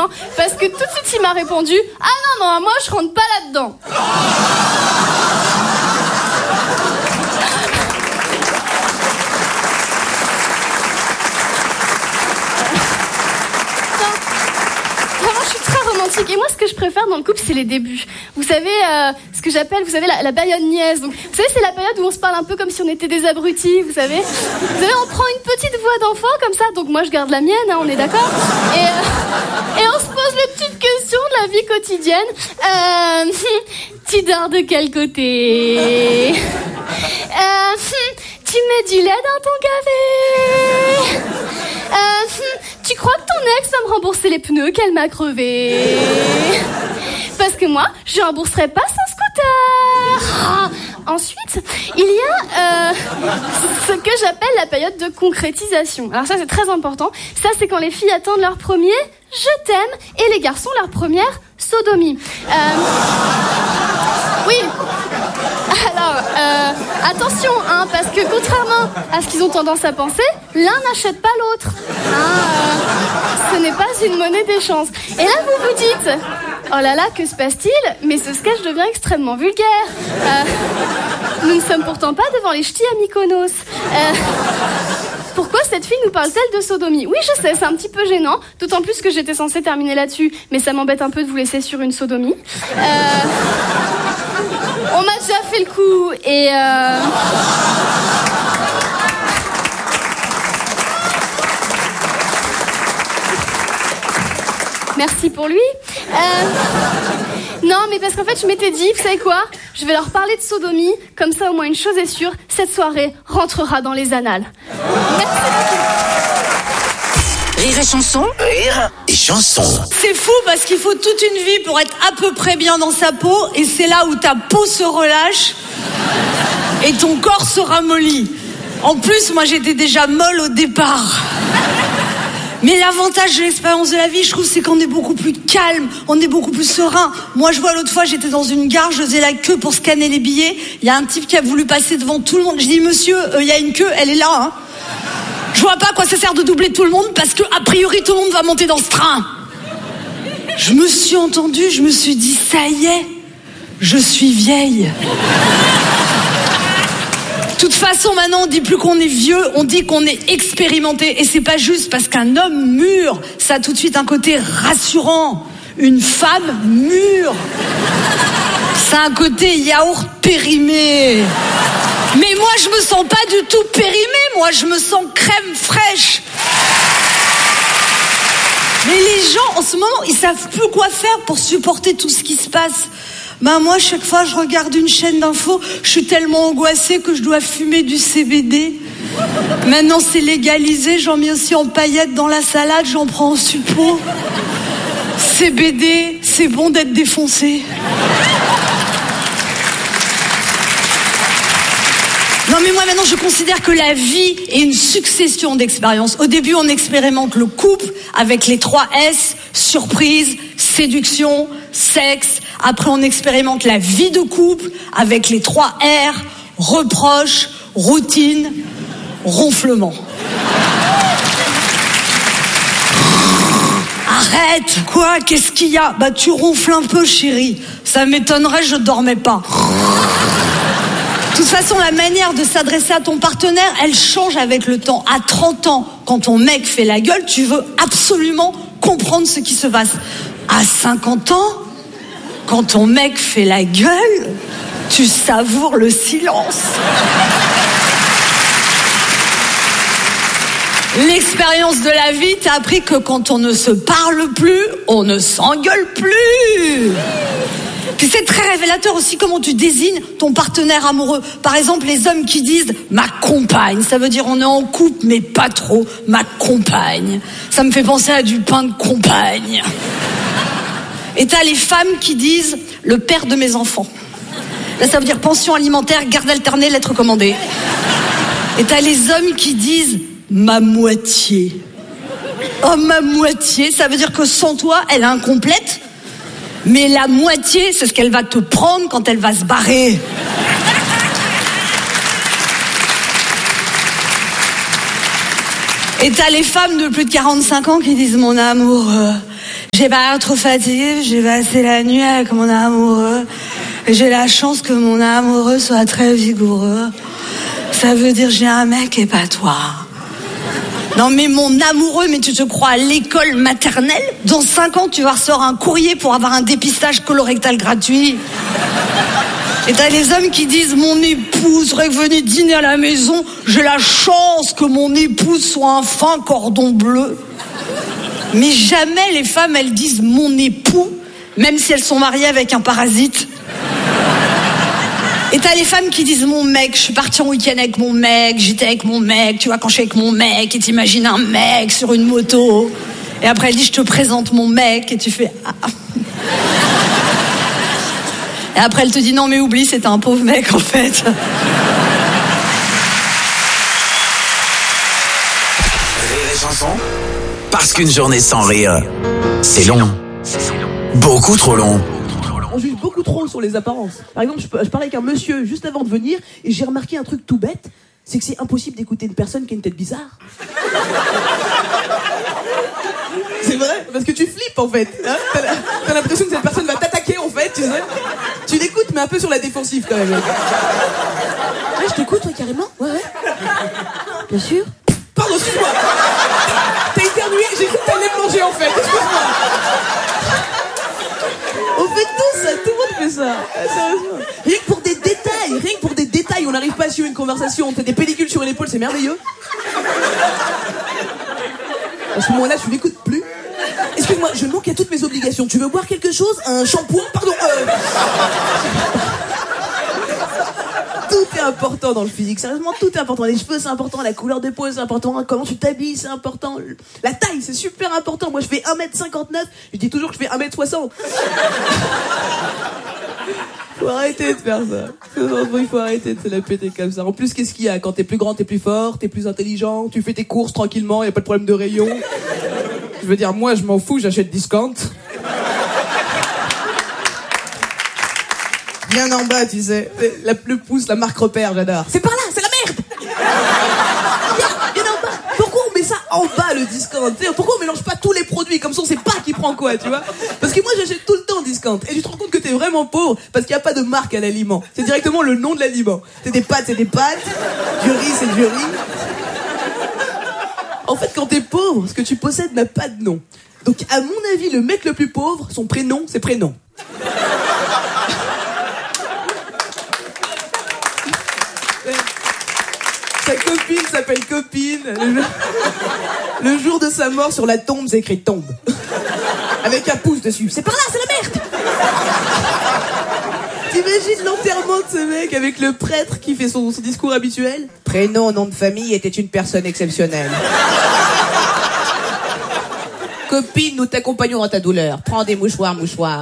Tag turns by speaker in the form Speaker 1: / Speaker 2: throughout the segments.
Speaker 1: étudiant, parce que tout de suite il m'a répondu « Ah non, moi je rentre pas là-dedans ». Et moi, ce que je préfère dans le couple, c'est les débuts. Vous savez, ce que j'appelle, la période niaise. Donc, vous savez, c'est la période où on se parle un peu comme si on était des abrutis, vous savez. On prend une petite voix d'enfant comme ça. Donc, moi, je garde la mienne, hein, on est d'accord. Et on se pose les petites questions de la vie quotidienne. Tu dors de quel côté? Tu mets du lait dans ton café? Tu crois que ton ex va me rembourser les pneus qu'elle m'a crevés? Parce que moi, je rembourserai pas son scooter. Ensuite, il y a ce que j'appelle la période de concrétisation. Alors ça, c'est très important. Ça, c'est quand les filles attendent leur premier « je t'aime » et les garçons leur première sodomie. Oui. Alors, attention, hein, parce que contrairement à ce qu'ils ont tendance à penser, l'un n'achète pas l'autre. Ce n'est pas une monnaie d'échange. Et là, vous vous dites, oh là là, que se passe-t-il? Mais ce sketch devient extrêmement vulgaire. Nous ne sommes pourtant pas devant les ch'tis à Mykonos. Pourquoi cette fille nous parle-t-elle de sodomie? Oui, je sais, c'est un petit peu gênant, d'autant plus que j'étais censée terminer là-dessus, mais ça m'embête un peu de vous laisser sur une sodomie. On m'a déjà fait le coup, et merci pour lui. Non, mais parce qu'en fait, je m'étais dit, vous savez quoi? Je vais leur parler de sodomie, comme ça au moins une chose est sûre, cette soirée rentrera dans les annales. Merci beaucoup.
Speaker 2: Rire et chanson.
Speaker 3: Rire et chanson.
Speaker 4: C'est fou parce qu'il faut toute une vie pour être à peu près bien dans sa peau, et c'est là où ta peau se relâche et ton corps se ramollit. En plus, moi j'étais déjà molle au départ. Mais l'avantage de l'expérience de la vie, je trouve, c'est qu'on est beaucoup plus calme, on est beaucoup plus serein. Moi, je vois l'autre fois, j'étais dans une gare, je faisais la queue pour scanner les billets. Il y a un type qui a voulu passer devant tout le monde. Je dis, monsieur, il y a une queue, elle est là, hein. Je vois pas à quoi ça sert de doubler tout le monde, parce que a priori, tout le monde va monter dans ce train. Je me suis entendue, je me suis dit, ça y est, je suis vieille. De toute façon, maintenant, on dit plus qu'on est vieux, on dit qu'on est expérimenté. Et c'est pas juste parce qu'un homme mûr, ça a tout de suite un côté rassurant. Une femme mûre, ça a un côté yaourt périmé. Mais moi, je me sens pas du tout périmée, moi, je me sens crème fraîche. Mais les gens, en ce moment, ils savent plus quoi faire pour supporter tout ce qui se passe. Ben moi, chaque fois, je regarde une chaîne d'infos, je suis tellement angoissée que je dois fumer du CBD. Maintenant, c'est légalisé, j'en mets aussi en paillettes dans la salade, j'en prends en suppôt. CBD, c'est bon d'être défoncé. Non mais moi maintenant je considère que la vie est une succession d'expériences. Au début on expérimente le couple avec les 3 S, surprise, séduction, sexe. Après on expérimente la vie de couple avec les 3 R, reproche, routine, ronflement. Arrête, quoi? Qu'est-ce qu'il y a? Bah tu ronfles un peu chérie. Ça m'étonnerait, je dormais pas. De toute façon, la manière de s'adresser à ton partenaire, elle change avec le temps. À 30 ans, quand ton mec fait la gueule, tu veux absolument comprendre ce qui se passe. À 50 ans, quand ton mec fait la gueule, tu savoures le silence. L'expérience de la vie t'a appris que quand on ne se parle plus, on ne s'engueule plus. Puis c'est très révélateur aussi comment tu désignes ton partenaire amoureux. Par exemple, les hommes qui disent « ma compagne », ça veut dire on est en couple mais pas trop, ma compagne. Ça me fait penser à du pain de compagne. Et t'as les femmes qui disent « le père de mes enfants ». Là, ça veut dire pension alimentaire, garde alternée, lettre commandée. Et t'as les hommes qui disent « ma moitié ». Oh, ma moitié, ça veut dire que sans toi, elle est incomplète. Mais la moitié, c'est ce qu'elle va te prendre quand elle va se barrer. Et t'as les femmes de plus de 45 ans qui disent « mon amour, J'ai pas trop fatigué, j'ai passé la nuit avec mon amoureux. Et j'ai la chance que mon amoureux soit très vigoureux. Ça veut dire j'ai un mec et pas toi. Non mais mon amoureux, mais tu te crois à l'école maternelle? Dans 5 ans, tu vas recevoir un courrier pour avoir un dépistage colorectal gratuit. Et t'as les hommes qui disent mon épouse serait venu dîner à la maison. J'ai la chance que mon épouse soit un fin cordon bleu. Mais jamais les femmes, elles disent mon époux, même si elles sont mariées avec un parasite. Et t'as les femmes qui disent mon mec, je suis partie en week-end avec mon mec, j'étais avec mon mec, tu vois, quand je suis avec mon mec, et t'imagines un mec sur une moto. Et après elle dit je te présente mon mec, et tu fais ah. Et après elle te dit non mais oublie, c'était un pauvre mec en fait.
Speaker 2: Rire et chanson. Parce qu'une journée sans rire, c'est long. Beaucoup trop long.
Speaker 3: On juge beaucoup trop sur les apparences. Par exemple, je parlais avec un monsieur juste avant de venir et j'ai remarqué un truc tout bête, c'est que c'est impossible d'écouter une personne qui a une tête bizarre. C'est vrai, parce que tu flippes en fait. Hein, t'as l'impression que cette personne va t'attaquer en fait, tu sais. Tu l'écoutes mais un peu sur la défensive quand même. Ouais, je t'écoute, ouais, carrément. Ouais. Bien sûr. Pardon, excuse-moi. T'as éternué, j'ai cru que t'allais me manger en fait. Excuse-moi. On fait tout ça, tout le monde fait ça. Sérieusement. Rien que pour des détails, on n'arrive pas à suivre une conversation. T'as des pellicules sur l'épaule, c'est merveilleux. À ce moment-là, tu n'écoutes plus. Excuse-moi, je manque à toutes mes obligations. Tu veux boire quelque chose? Un shampoing? Pardon. Tout est important dans le physique, sérieusement, tout est important. Les cheveux, c'est important, la couleur de peau, c'est important, comment tu t'habilles, c'est important. La taille, c'est super important. Moi, je fais 1m59, je dis toujours que je fais 1m60. Faut arrêter de faire ça. Il faut arrêter de se la péter comme ça. En plus, qu'est-ce qu'il y a? Quand t'es plus grand, t'es plus fort, t'es plus intelligent, tu fais tes courses tranquillement, y a pas de problème de rayon. Je veux dire, moi, je m'en fous, j'achète discount. Bien en bas, tu sais. Le pouce, la marque repère, j'adore. C'est par là, c'est la merde. Bien en bas. Pourquoi on met ça en bas, le discount? Pourquoi on mélange pas tous les produits? Comme ça, on sait pas qui prend quoi, tu vois? Parce que moi, j'achète tout le temps discount. Et tu te rends compte que t'es vraiment pauvre parce qu'il n'y a pas de marque à l'aliment. C'est directement le nom de l'aliment. C'est des pâtes. Du riz, c'est du riz. En fait, quand t'es pauvre, ce que tu possèdes n'a pas de nom. Donc, à mon avis, le mec le plus pauvre, son prénom, c'est prénom. Sa copine s'appelle copine. Le jour de sa mort, sur la tombe, c'est écrit tombe. Avec un pouce dessus. C'est par là, c'est la merde. T'imagines l'enterrement de ce mec avec le prêtre qui fait son discours habituel? Prénom, nom de famille, était une personne exceptionnelle. Copine, nous t'accompagnons dans ta douleur. Prends des mouchoirs.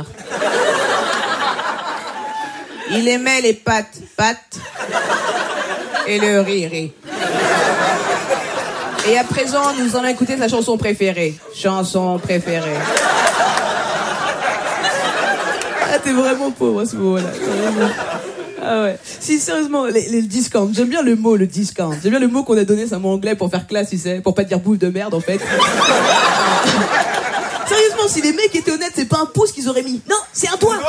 Speaker 3: Il aimait les pâtes. Et le riz. Et à présent, nous allons écouter sa chanson préférée. Ah, t'es vraiment pauvre à ce moment-là. Ah ouais. Si, sérieusement, les discounts, j'aime bien le mot, le discount. J'aime bien le mot qu'on a donné, c'est un mot anglais pour faire classe, tu sais, pour pas dire bouffe de merde, en fait. Sérieusement, si les mecs étaient honnêtes, c'est pas un pouce qu'ils auraient mis. Non, c'est un doigt.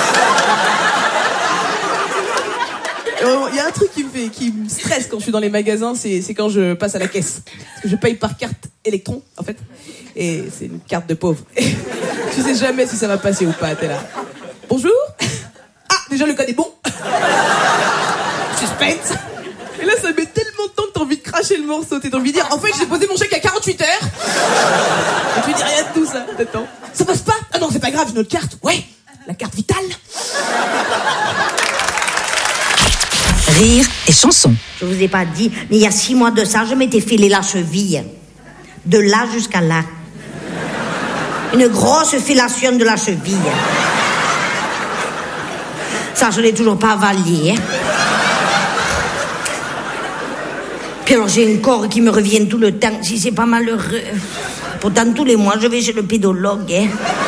Speaker 3: Il y a un truc qui me stresse quand je suis dans les magasins, c'est quand je passe à la caisse. Parce que je paye par carte électron, en fait. Et c'est une carte de pauvre. Et tu sais jamais si ça va passer ou pas, t'es là. Bonjour. Ah, déjà le code est bon. Suspense. Et là, ça met tellement de temps que t'as envie de cracher le morceau. T'as envie de dire, en fait, j'ai posé mon chèque à 48 heures. Et tu dis rien de tout ça, t'attends. Ça passe pas? Ah non, c'est pas grave, j'ai notre carte. Ouais, la carte vitale.
Speaker 2: Rire et chanson.
Speaker 5: Je vous ai pas dit, mais il y a 6 mois de ça, je m'étais filé la cheville. De là jusqu'à là. Une grosse fellation de la cheville. Ça, je l'ai toujours pas avalé. Puis alors, j'ai une corde qui me revient tout le temps. Si c'est pas malheureux. Pourtant, tous les mois, je vais chez le pédologue.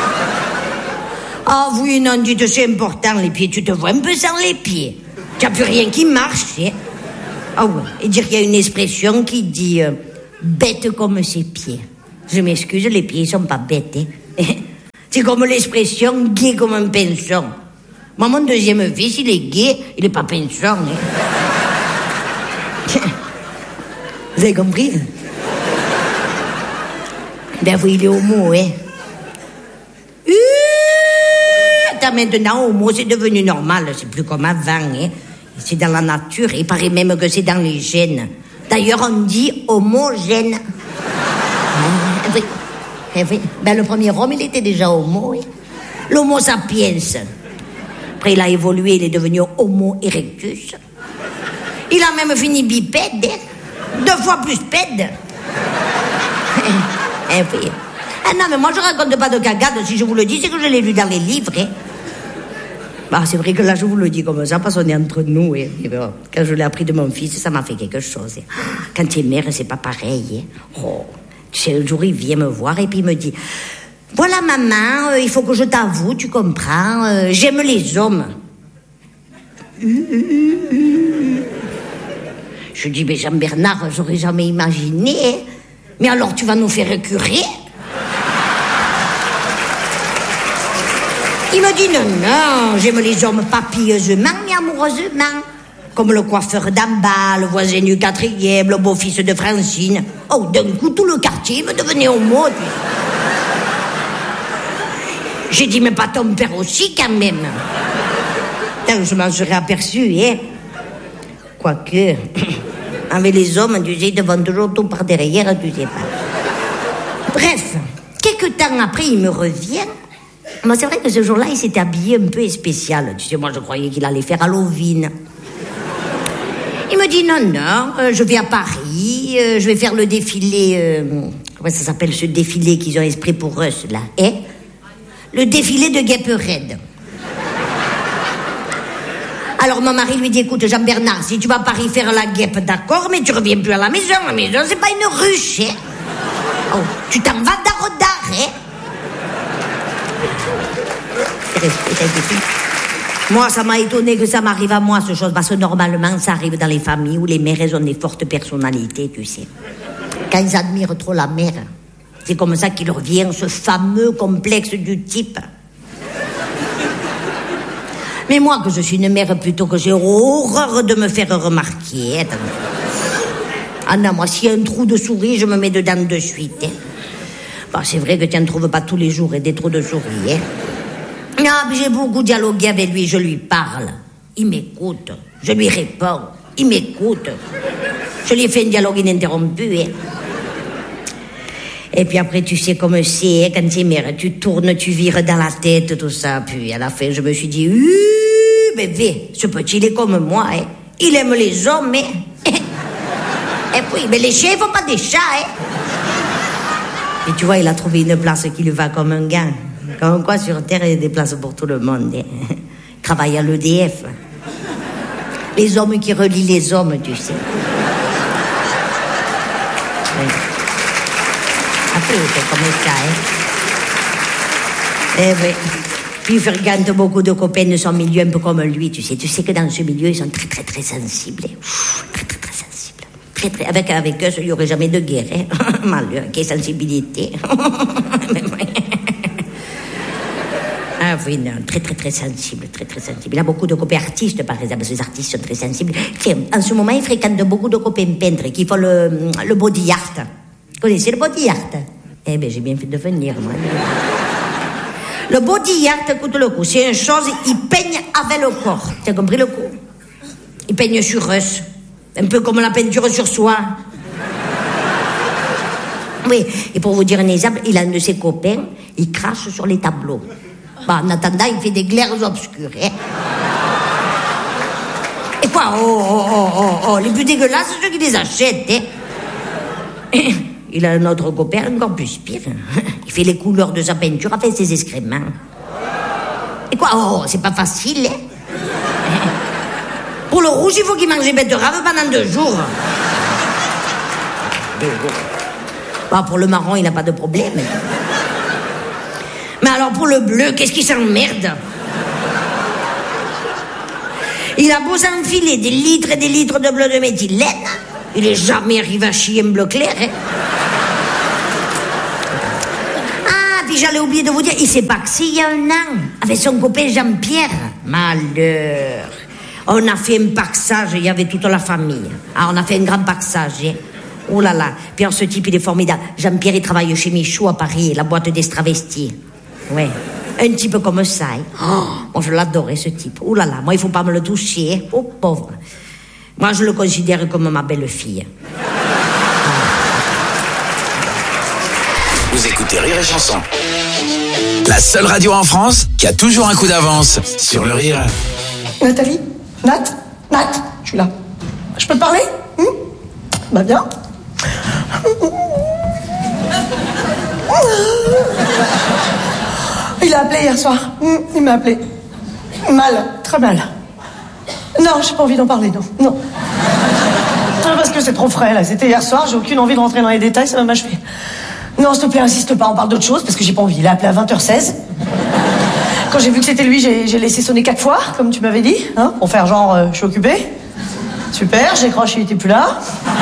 Speaker 5: Ah oui, non, dites, c'est important, les pieds. Tu te vois un peu sans les pieds. Il n'y a plus rien qui marche. Ah ouais. Et dire qu'il y a une expression qui dit bête comme ses pieds. Je m'excuse, les pieds ne sont pas bêtes. C'est comme l'expression gay comme un pinson. Moi, mon deuxième fils, il est gay, il est pas pinson. Hein. Vous avez compris? Ben oui, il est homo, hein. Maintenant, homo, c'est devenu normal, c'est plus comme avant, hein. C'est dans la nature, il paraît même que c'est dans les gènes. D'ailleurs, on dit homogène. Oui. Oui. Ben, le premier homme, il était déjà homo, hein. L'homo sapiens. Après, il a évolué, il est devenu homo erectus. Il a même fini bipède, hein. 2 fois plus pède. Oui. Ah non, mais moi, je raconte pas de cagade. Si je vous le dis, c'est que je l'ai lu dans les livres, hein. Bah, c'est vrai que là, je vous le dis comme ça, parce qu'on est entre nous. Et bon, quand je l'ai appris de mon fils, ça m'a fait quelque chose. Quand tu es mère, c'est pas pareil. Oh, tu sais, un jour, il vient me voir et puis il me dit... Voilà, maman, il faut que je t'avoue, tu comprends, j'aime les hommes. Je dis, mais Jean-Bernard, j'aurais jamais imaginé. Mais alors, tu vas nous faire curer? Il me dit, non, j'aime les hommes pas pieusement, mais amoureusement. Comme le coiffeur d'en bas, le voisin du 4e, le beau-fils de Francine. Oh, d'un coup, tout le quartier me devenait homo. J'ai dit, mais pas ton père aussi, quand même. Tant je m'en serais aperçu, hein. Quoique, avec les hommes, tu sais, ils te vont toujours tout par derrière, tu sais pas. Bref, quelques temps après, il me revient. Moi, c'est vrai que ce jour-là, il s'était habillé un peu spécial. Tu sais, moi, je croyais qu'il allait faire Halloween. Il me dit, non, je vais à Paris, je vais faire le défilé... comment ça s'appelle, ce défilé qu'ils ont esprit pour eux, là, hein? Le défilé de Guêpe-Raide. Alors, mon mari lui dit, écoute, Jean-Bernard, si tu vas à Paris faire la guêpe, d'accord, mais tu reviens plus à la maison. La maison, c'est pas une ruche, hein? Oh, tu t'en vas d'Arodar, hein? Moi, ça m'a étonné que ça m'arrive à moi, ce chose, parce que normalement, ça arrive dans les familles où les mères, elles ont des fortes personnalités, tu sais. Quand ils admirent trop la mère, c'est comme ça qu'il revient ce fameux complexe du type. Mais moi, que je suis une mère plutôt que j'ai horreur de me faire remarquer. Ah non, moi, s'il y a un trou de souris, je me mets dedans de suite. Hein. Bon, c'est vrai que tu n'en trouves pas tous les jours, des trous de souris. Hein. Ah, j'ai beaucoup dialogué avec lui, je lui parle. Il m'écoute, je lui réponds. Il m'écoute. Je lui ai fait un dialogue ininterrompu. Hein. Et puis après, tu sais comme c'est, hein, quand tu es mère, tu tournes, tu vires dans la tête, tout ça. Puis à la fin, je me suis dit, bébé, ce petit, il est comme moi. Hein. Il aime les hommes. Hein. Et puis, mais les chiens, ils font pas des chats. Hein. Et tu vois, il a trouvé une place qui lui va comme un gars. Comme quoi, sur Terre, il y a des places pour tout le monde. Hein. Il travaille à l'EDF. Les hommes qui relient les hommes, tu sais. Oui. Après, c'est comme ça, hein. Eh oui. Puis il fréquente beaucoup de copains de son milieu, un peu comme lui, tu sais. Tu sais que dans ce milieu, ils sont très, très, très sensibles. Très, très, très sensibles. Très, très... Avec eux, il n'y aurait jamais de guerre, hein. Malheur, quelle sensibilité. Ah oui, non, très, très, très sensible, très, très sensible. Il a beaucoup de copains artistes, par exemple. Ces artistes sont très sensibles. Tiens, en ce moment, il fréquente beaucoup de copains peintres qui font le body art. Vous connaissez le body art? Eh bien, j'ai bien fait de venir, moi. Le body art, écoute le coup, c'est une chose, ils peignent avec le corps. Tu as compris le coup? Ils peignent sur eux. Un peu comme la peinture sur soi. Oui, et pour vous dire un exemple, il a un de ses copains, il crache sur les tableaux. Bah, en attendant, il fait des glaires obscures. Hein. Et quoi? Oh, les plus dégueulasses, c'est ceux qui les achètent. Hein. Il a un autre copain encore plus pire. Il fait les couleurs de sa peinture avec ses excréments. Et quoi? Oh, c'est pas facile. Hein. Pour le rouge, il faut qu'il mange des betteraves pendant 2 jours. Bah, pour le marron, il n'a pas de problème. Mais alors pour le bleu, qu'est-ce qui s'emmerde? Il a beau s'enfiler des litres et des litres de bleu de méthylène, il est jamais arrivé à chier un bleu clair. Hein. Ah, puis j'allais oublier de vous dire, il s'est paxé il y a 1 an, avec son copain Jean-Pierre. Malheur. On a fait un paxage, il y avait toute la famille. Ah, on a fait un grand paxage, hein. Oh là là. Puis alors, ce type, il est formidable. Jean-Pierre, il travaille chez Michaud à Paris, la boîte des travestis. Ouais. Un type comme ça, hein. Oh, moi, je l'adorais, ce type. Oh là là. Moi, il faut pas me le toucher, hein. Oh, pauvre. Moi, je le considère comme ma belle-fille.
Speaker 2: Vous écoutez Rire et Chanson. La seule radio en France qui a toujours un coup d'avance sur le rire.
Speaker 6: Nathalie? Nat, je suis là. Je peux te parler? Bah bien. Il a appelé hier soir. Il m'a appelé. Mal, très mal. Non, j'ai pas envie d'en parler, non. Parce que c'est trop frais, là. C'était hier soir, j'ai aucune envie de rentrer dans les détails, ça va m'achever. Non, s'il te plaît, insiste pas, on parle d'autre chose, parce que j'ai pas envie. Il a appelé à 20h16. Quand j'ai vu que c'était lui, j'ai laissé sonner 4 fois, comme tu m'avais dit, hein, pour faire genre, je suis occupée. Super, j'ai décroché, il était plus là.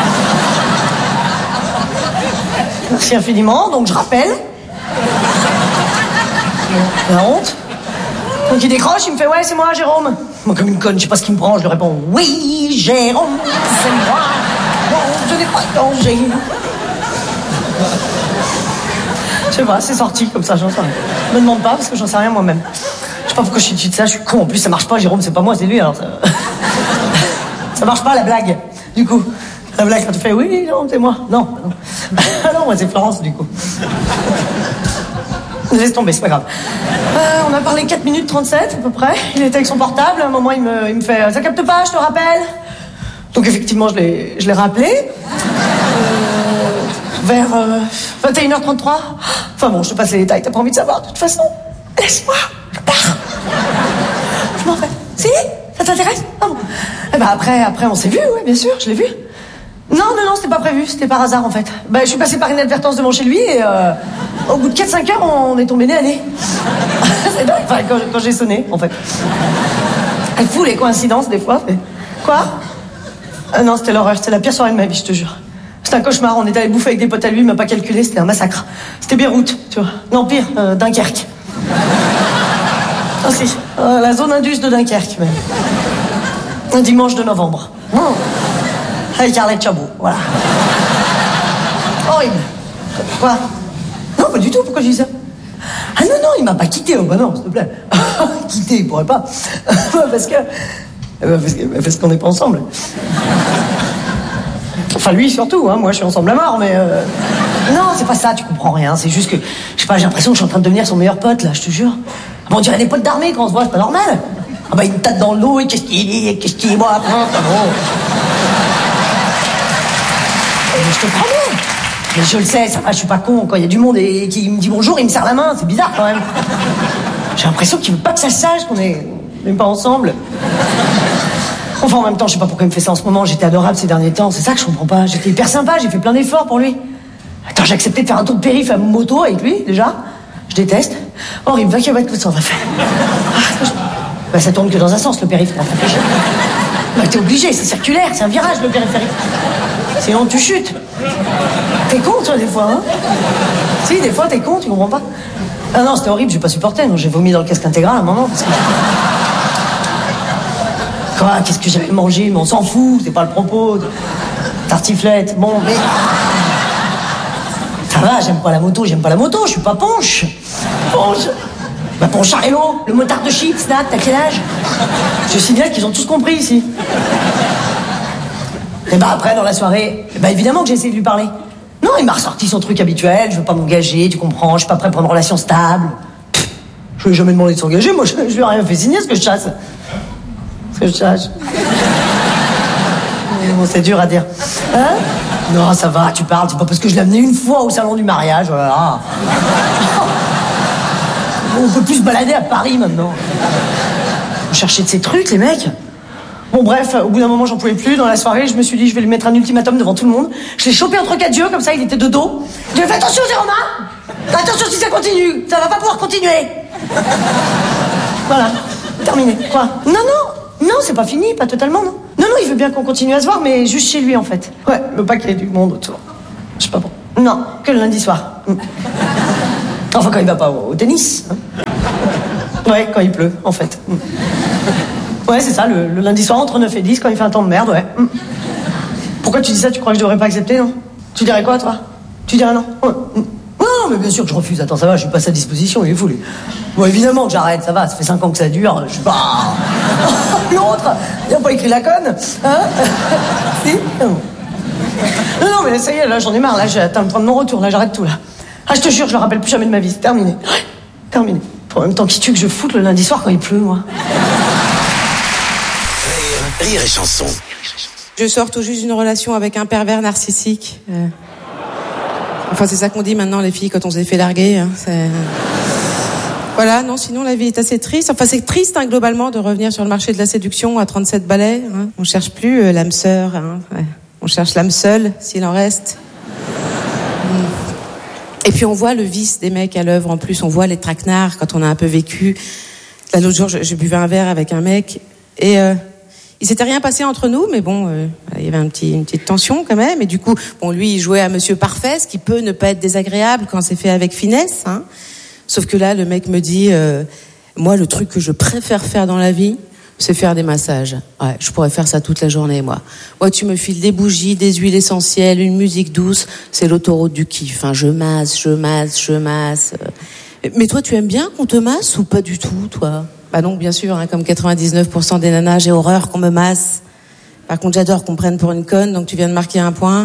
Speaker 6: Merci infiniment, donc je rappelle. La honte. Donc il décroche, il me fait, ouais, c'est moi, Jérôme. Moi, comme une conne, je sais pas ce qu'il me prend, je lui réponds, oui, Jérôme, c'est moi. Bon, je n'ai pas de danger. Je sais pas, c'est sorti comme ça, j'en sais rien. Me demande pas parce que j'en sais rien moi-même. Je sais pas pourquoi je suis de ça, je suis con. En plus, ça marche pas, Jérôme, c'est pas moi, c'est lui, alors ça... Ça marche pas, la blague, du coup. La blague, quand tu fais, oui, non, c'est moi. Non. Non, moi, c'est Florence, du coup. Laisse tomber, c'est pas grave. On a parlé 4 minutes 37, à peu près. Il était avec son portable, à un moment, il me fait, ça capte pas, je te rappelle. Donc, effectivement, je l'ai rappelé. Vers 21h33. Enfin bon, je te passe les détails, t'as pas envie de savoir, de toute façon. Laisse-moi, je pars. Je m'en vais. Si? Ça t'intéresse? Ah bon. Eh ben après, on s'est vu, oui, bien sûr, je l'ai vu. Non, c'était pas prévu, c'était par hasard, en fait. Je suis passé par inadvertance devant chez lui et au bout de 4-5 heures, on est tombé nez à nez. C'est dingue, enfin, quand j'ai sonné, en fait. Elle fout les coïncidences, des fois. Quoi? Non, c'était l'horreur, c'était la pire soirée de ma vie, je te jure. C'était un cauchemar, on était allé bouffer avec des potes à lui, il m'a pas calculé, c'était un massacre. C'était Beyrouth, tu vois. Non, pire, Dunkerque. Ah si, la zone indus de Dunkerque, même. Un dimanche de novembre. Avec Arlette Chabot, voilà. Horrible. Quoi? Non, pas du tout, pourquoi je dis ça? Ah non, il m'a pas quitté, oh bah non, s'il te plaît. Quitté, il pourrait pas. Parce qu'on n'est pas ensemble. Enfin, lui, surtout, hein. Moi, je suis ensemble à mort, mais... Non, c'est pas ça, tu comprends rien. C'est juste que, je sais pas, j'ai l'impression que je suis en train de devenir son meilleur pote, là, je te jure. Bon, on dirait des potes d'armée quand on se voit, c'est pas normal. Ah bah, il me tape dans le dos, et qu'est-ce qu'il dit, moi, après, Mais je te promets. Mais je le sais, ça va, je suis pas con. Quand il y a du monde et qui me dit bonjour, il me serre la main, c'est bizarre, quand même. J'ai l'impression qu'il veut pas que ça se sache qu'on est même pas ensemble. Enfin, en même temps, je sais pas pourquoi il me fait ça en ce moment. J'étais adorable ces derniers temps. C'est ça que je comprends pas. J'étais hyper sympa. J'ai fait plein d'efforts pour lui. Attends, j'ai accepté de faire un tour de périph' à moto avec lui, déjà. Je déteste. Horrible, 20 km que ça, on va faire. Ça tourne que dans un sens, le périph'. T'es obligé, c'est circulaire. C'est un virage, le périphérique. Sinon, tu chutes. T'es con, toi, des fois, hein? Si, des fois, t'es con, tu comprends pas? Ah non, c'était horrible, j'ai pas supporté. Non, j'ai vomi dans le casque intégral à un moment. Parce que... Quoi, qu'est-ce que j'avais mangé? Mais on s'en fout, c'est pas le propos. Tartiflette, bon, mais... Ça va, j'aime pas la moto, je suis pas Ponche. Poncharello, le motard de chips, Nat, t'as quel âge? Je signale qu'ils ont tous compris ici. Et après, dans la soirée, évidemment que j'ai essayé de lui parler. Non, il m'a ressorti son truc habituel, je veux pas m'engager, tu comprends, je suis pas prêt pour une relation stable. Je lui ai jamais demandé de s'engager, moi je lui ai rien fait signer, ce que je chasse. Bon, c'est dur à dire. Hein? Non, ça va, tu parles, c'est pas parce que je l'ai amené une fois au salon du mariage, voilà. On peut plus se balader à Paris maintenant. On cherchait de ces trucs, les mecs. Bon, bref, au bout d'un moment, j'en pouvais plus. Dans la soirée, je me suis dit, je vais lui mettre un ultimatum devant tout le monde. Je l'ai chopé entre 4 yeux, comme ça, il était de dos. Je lui ai fait attention, Jérôme, hein? Attention si ça continue, ça va pas pouvoir continuer. Voilà, terminé. Quoi? Non, c'est pas fini, pas totalement, non. Non, il veut bien qu'on continue à se voir, mais juste chez lui, en fait. Ouais, il veut pas qu'il y ait du monde autour. Je sais pas bon. Non, que le lundi soir. Enfin, quand il va pas au tennis. Hein. Ouais, quand il pleut, en fait. Ouais, c'est ça, le lundi soir entre 9 et 10, quand il fait un temps de merde, ouais. Pourquoi tu dis ça? Tu crois que je devrais pas accepter, non? Tu dirais quoi, toi? Tu dirais non? Ouais. Non, mais bien sûr que je refuse. Attends, ça va, je suis pas à sa disposition, il est fou, lui. Bon, évidemment que j'arrête, ça va, ça fait 5 ans que ça dure, je suis pas... L'autre, il a pas écrit la conne, hein? Si? Non, mais ça y est, là, j'en ai marre, là, j'ai atteint le train de mon retour, là, j'arrête tout, là. Ah, je te jure, je le rappelle plus jamais de ma vie, c'est terminé. Terminé. En même temps, qui tu que je foute le lundi soir quand il pleut, moi?
Speaker 2: Rire et chanson.
Speaker 3: Je sors tout juste d'une relation avec un pervers narcissique. Enfin, c'est ça qu'on dit maintenant, les filles, quand on s'est fait larguer. Hein, voilà, non, sinon la vie est assez triste. Enfin, c'est triste, hein, globalement, de revenir sur le marché de la séduction à 37 balais. Hein. On cherche plus l'âme sœur. Hein, ouais. On cherche l'âme seule, s'il en reste. Et puis on voit le vice des mecs à l'œuvre. En plus, on voit les traquenards quand on a un peu vécu. Là, l'autre jour, je buvais un verre avec un mec et il s'était rien passé entre nous, mais bon, il y avait une petite tension quand même. Et du coup, bon, lui, il jouait à Monsieur Parfait, ce qui peut ne pas être désagréable quand c'est fait avec finesse. Hein. Sauf que là, le mec me dit, moi, le truc que je préfère faire dans la vie, c'est faire des massages. Ouais, je pourrais faire ça toute la journée, moi. Moi, tu me files des bougies, des huiles essentielles, une musique douce, c'est l'autoroute du kiff. Hein. Je masse. Mais toi, tu aimes bien qu'on te masse ou pas du tout, toi? Bah non, bien sûr, hein, comme 99% des nanas, j'ai horreur qu'on me masse. Par contre, j'adore qu'on me prenne pour une conne, donc tu viens de marquer un point.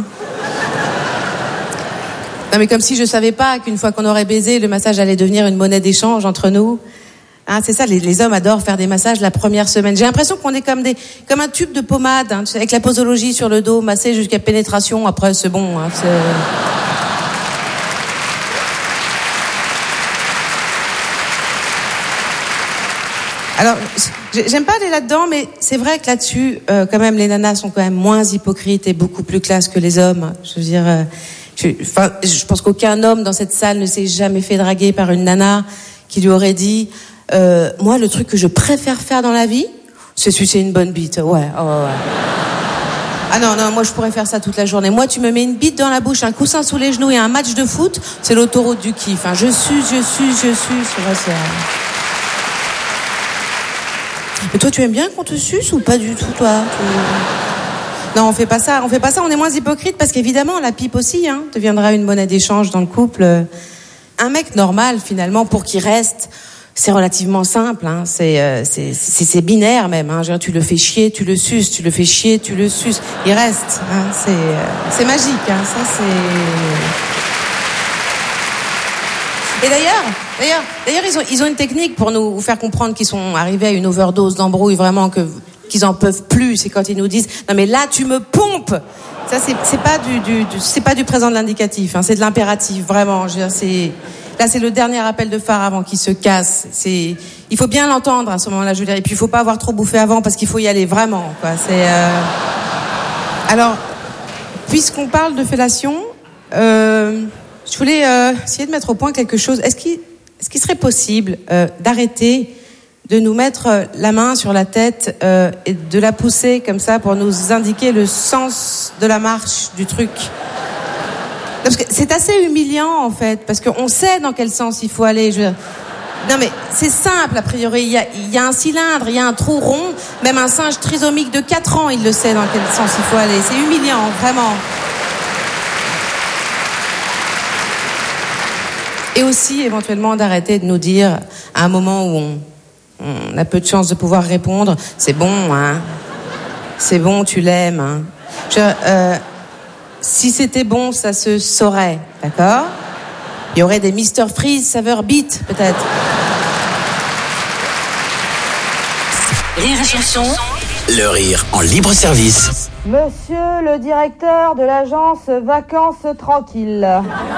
Speaker 3: Non, mais comme si je savais pas qu'une fois qu'on aurait baisé, le massage allait devenir une monnaie d'échange entre nous. Hein, c'est ça, les hommes adorent faire des massages la première semaine. J'ai l'impression qu'on est comme un tube de pommade, hein, avec la posologie sur le dos, massé jusqu'à pénétration. Après, c'est bon. Hein, c'est... Alors, j'aime pas aller là-dedans, mais c'est vrai que là-dessus, quand même, les nanas sont quand même moins hypocrites et beaucoup plus classe que les hommes. Je veux dire, je pense qu'aucun homme dans cette salle ne s'est jamais fait draguer par une nana qui lui aurait dit, moi, le truc que je préfère faire dans la vie, c'est sucer une bonne bite. Ouais. Ah non, moi, je pourrais faire ça toute la journée. Moi, tu me mets une bite dans la bouche, un coussin sous les genoux et un match de foot, c'est l'autoroute du kiff. Hein. Je suce. C'est vrai, c'est... Mais toi, tu aimes bien qu'on te suce ou pas du tout, toi? Non, on fait pas ça, on est moins hypocrite parce qu'évidemment, la pipe aussi, hein, deviendra une monnaie d'échange dans le couple. Un mec normal, finalement, pour qu'il reste, c'est relativement simple, hein, c'est binaire même, hein, genre, tu le fais chier, tu le suces, tu le fais chier, tu le suces, il reste, hein, c'est magique, hein, ça c'est... Et d'ailleurs, ils ont une technique pour nous faire comprendre qu'ils sont arrivés à une overdose d'embrouille, vraiment qu'ils en peuvent plus. C'est quand ils nous disent non mais là tu me pompes. Ça c'est pas du présent de l'indicatif, hein, c'est de l'impératif vraiment. Je veux dire, c'est le dernier appel de phare avant qu'il se casse. Il faut bien l'entendre à ce moment-là, je veux dire. Et puis il faut pas avoir trop bouffé avant parce qu'il faut y aller vraiment. Quoi. Alors, puisqu'on parle de fellation. Je voulais essayer de mettre au point quelque chose. Est-ce qu'il serait possible d'arrêter de nous mettre la main sur la tête et de la pousser comme ça pour nous indiquer le sens de la marche du truc? Parce que c'est assez humiliant en fait, parce qu'on sait dans quel sens il faut aller. Non mais c'est simple a priori. Il y a un cylindre, il y a un trou rond. Même un singe trisomique de 4 ans, il le sait dans quel sens il faut aller. C'est humiliant, vraiment. Et aussi, éventuellement, d'arrêter de nous dire, à un moment où on a peu de chance de pouvoir répondre, c'est bon, hein. C'est bon, tu l'aimes, hein. Si c'était bon, ça se saurait, d'accord? Il y aurait des Mr Freeze saveur beat, peut-être.
Speaker 2: Rire et chanson. Le rire en libre service.
Speaker 7: Monsieur le directeur de l'agence Vacances Tranquilles.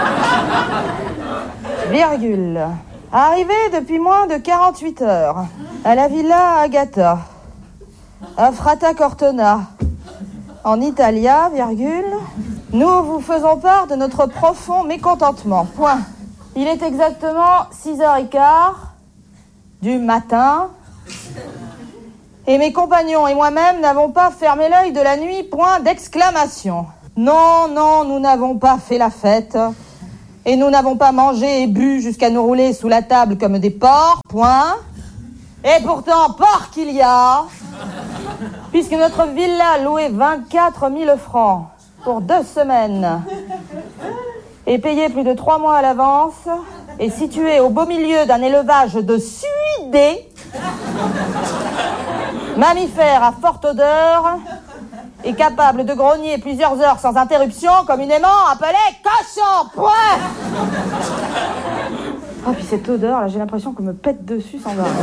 Speaker 7: Virgule. Arrivé depuis moins de 48 heures à la Villa Agata, à Frata Cortona, en Italia, virgule, nous vous faisons part de notre profond mécontentement. Point. Il est exactement 6h15 du matin et mes compagnons et moi-même n'avons pas fermé l'œil de la nuit. Point d'exclamation. Non, nous n'avons pas fait la fête. Et nous n'avons pas mangé et bu jusqu'à nous rouler sous la table comme des porcs, point. Et pourtant, porc qu'il y a, puisque notre villa louée 24 000 francs pour 2 semaines et payée plus de 3 mois à l'avance, est située au beau milieu d'un élevage de suidés, mammifères à forte odeur et capable de grogner plusieurs heures sans interruption, communément appelé cochon, point. Oh, puis cette odeur, là, j'ai l'impression qu'on me pète dessus sans arrêt.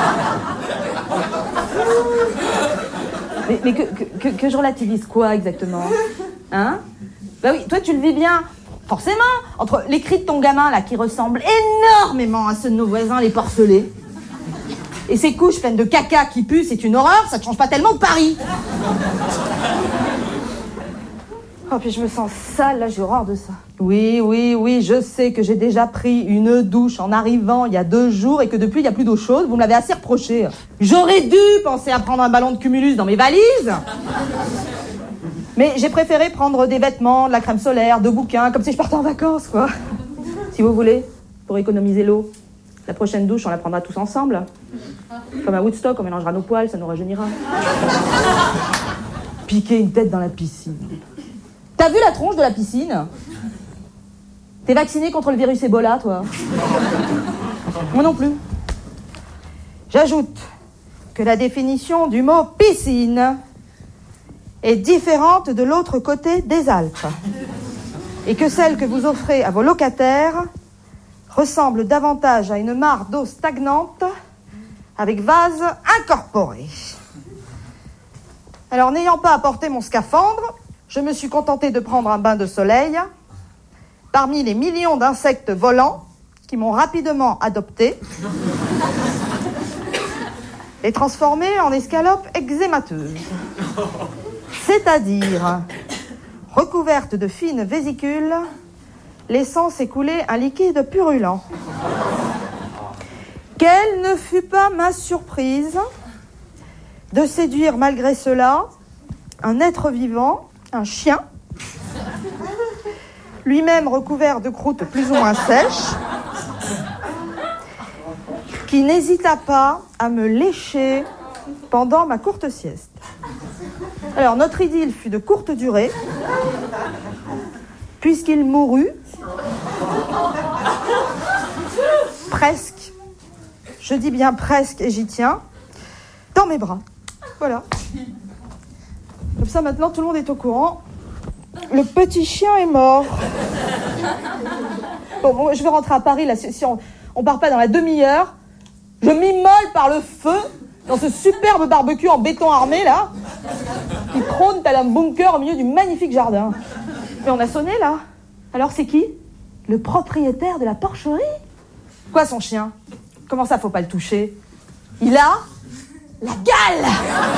Speaker 7: Mais que je relativise quoi, exactement? Hein? Bah oui, toi, tu le vis bien. Forcément, entre les cris de ton gamin, là, qui ressemblent énormément à ceux de nos voisins, les porcelets, et ces couches pleines de caca qui puent, c'est une horreur, ça ne change pas tellement que Paris. Oh, puis je me sens sale, là, j'ai horreur de ça. Oui, je sais que j'ai déjà pris une douche en arrivant il y a 2 jours et que depuis, il n'y a plus d'eau chaude, vous me l'avez assez reproché. J'aurais dû penser à prendre un ballon de Cumulus dans mes valises. Mais j'ai préféré prendre des vêtements, de la crème solaire, 2 bouquins, comme si je partais en vacances, quoi. Si vous voulez, pour économiser l'eau, la prochaine douche, on la prendra tous ensemble. Comme à Woodstock, on mélangera nos poils, ça nous rajeunira. Piquer une tête dans la piscine. T'as vu la tronche de la piscine? T'es vacciné contre le virus Ebola, toi? Moi non plus. J'ajoute que la définition du mot piscine est différente de l'autre côté des Alpes et que celle que vous offrez à vos locataires ressemble davantage à une mare d'eau stagnante avec vase incorporé. Alors, n'ayant pas apporté mon scaphandre, je me suis contentée de prendre un bain de soleil parmi les millions d'insectes volants qui m'ont rapidement adopté et transformé en escalopes eczémateuses. C'est-à-dire recouverte de fines vésicules, laissant s'écouler un liquide purulent. Quelle ne fut pas ma surprise de séduire malgré cela un être vivant, un chien, lui-même recouvert de croûte plus ou moins sèche, qui n'hésita pas à me lécher pendant ma courte sieste. Alors, notre idylle fut de courte durée, puisqu'il mourut, presque, je dis bien presque, et j'y tiens, dans mes bras. Voilà. Comme ça, maintenant, tout le monde est au courant. Le petit chien est mort. Bon, je vais rentrer à Paris, là, si on part pas dans la demi-heure, je m'immole par le feu dans ce superbe barbecue en béton armé, là, qui trône tel un bunker au milieu du magnifique jardin. Mais on a sonné, là. Alors, c'est qui? Le propriétaire de la porcherie? Quoi, son chien? Comment ça, faut pas le toucher? Il a la gale.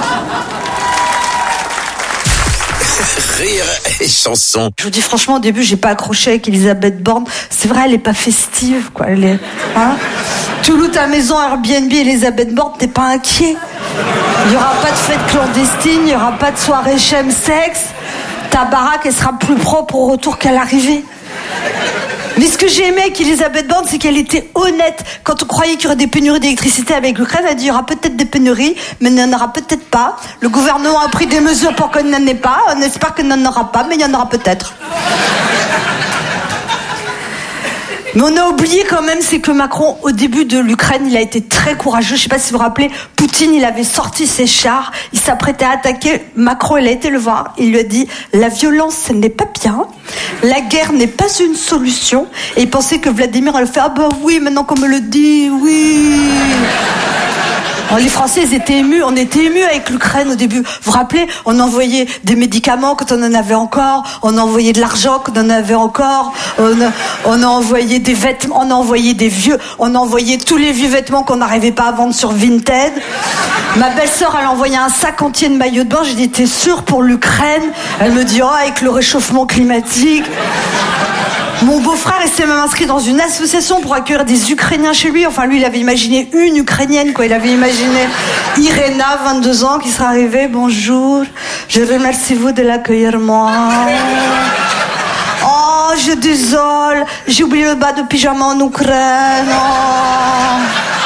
Speaker 2: Rire et chanson.
Speaker 4: Je vous dis franchement, au début, j'ai pas accroché avec Elisabeth Borne. C'est vrai, elle est pas festive, quoi. Elle est, hein? Tu loues ta maison Airbnb, Elisabeth Borne, t'es pas inquiet. Il y aura pas de fête clandestine, il y aura pas de soirée chemsex. Ta baraque, elle sera plus propre au retour qu'à l'arrivée. Mais ce que j'ai aimé avec Elisabeth Borne, c'est qu'elle était honnête. Quand on croyait qu'il y aurait des pénuries d'électricité avec l'Ukraine, elle a dit il y aura peut-être des pénuries, mais il n'y en aura peut-être pas. Le gouvernement a pris des mesures pour qu'il n'y en ait pas. On espère qu'il n'y en aura pas, mais il y en aura peut-être. Mais on a oublié quand même, c'est que Macron, au début de l'Ukraine, il a été très courageux. Je sais pas si vous vous rappelez, Poutine, il avait sorti ses chars, il s'apprêtait à attaquer. Macron, il a été le voir, il lui a dit « La violence, ce n'est pas bien, la guerre n'est pas une solution. » Et il pensait que Vladimir allait faire « Ah bah oui, maintenant qu'on me le dit, oui !» Alors, les Français, ils étaient émus. On était émus avec l'Ukraine au début. Vous vous rappelez, on envoyait des médicaments quand on en avait encore. On envoyait de l'argent quand on en avait encore. On a envoyé des vêtements. On a envoyé des vieux. On a envoyé tous les vieux vêtements qu'on n'arrivait pas à vendre sur Vinted. Ma belle-sœur, elle a envoyé un sac entier de maillots de bain. J'ai dit, t'es sûre pour l'Ukraine? Elle me dit, oh, avec le réchauffement climatique. Mon beau-frère, il s'est même inscrit dans une association pour accueillir des Ukrainiens chez lui. Enfin, lui, il avait imaginé une Ukrainienne, quoi. Il avait imaginé Irena, 22 ans, qui serait arrivée. Bonjour, je remercie vous de l'accueillir moi. Oh, je désole. J'ai oublié le bas de pyjama en Ukraine. Oh.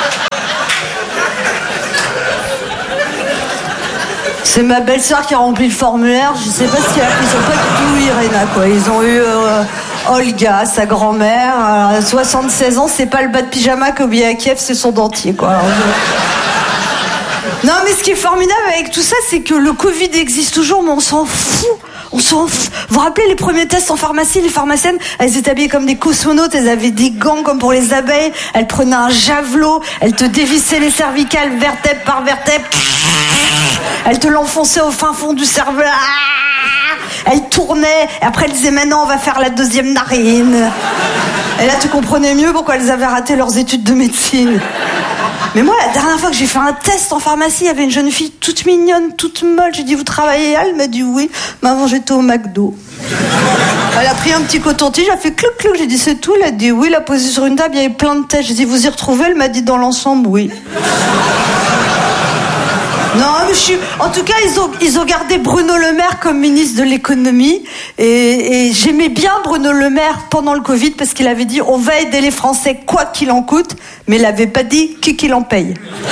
Speaker 4: C'est ma belle-sœur qui a rempli le formulaire. Je sais pas ce qu'il y a. Ils ont pas du tout Irena, quoi. Ils ont eu Olga, sa grand-mère. 76 ans, c'est pas le bas de pyjama qu'a oublié à Kiev, c'est son dentier, quoi. Alors, non, mais ce qui est formidable avec tout ça, c'est que le Covid existe toujours, mais on s'en fout. On s'en fout. Vous vous rappelez les premiers tests en pharmacie, les pharmaciennes, elles étaient habillées comme des cosmonautes, elles avaient des gants comme pour les abeilles, elles prenaient un javelot, elles te dévissaient les cervicales vertèbre par vertèbre, elles te l'enfonçaient au fin fond du cerveau, elles tournaient, et après elles disaient maintenant on va faire la deuxième narine. Et là tu comprenais mieux pourquoi elles avaient raté leurs études de médecine. Mais moi, la dernière fois que j'ai fait un test en pharmacie, il y avait une jeune fille toute mignonne, toute molle. J'ai dit, vous travaillez là? Elle m'a dit oui. Mais avant, j'étais au McDo. Elle a pris un petit coton-tige, elle a fait clouc clouc. J'ai dit, c'est tout? Elle a dit oui. Elle a posé sur une table, il y avait plein de tests. J'ai dit, vous y retrouvez? Elle m'a dit, dans l'ensemble, oui. Non, mais en tout cas, ils ont gardé Bruno Le Maire comme ministre de l'économie. Et j'aimais bien Bruno Le Maire pendant le Covid parce qu'il avait dit on va aider les Français quoi qu'il en coûte, mais il n'avait pas dit qui en paye.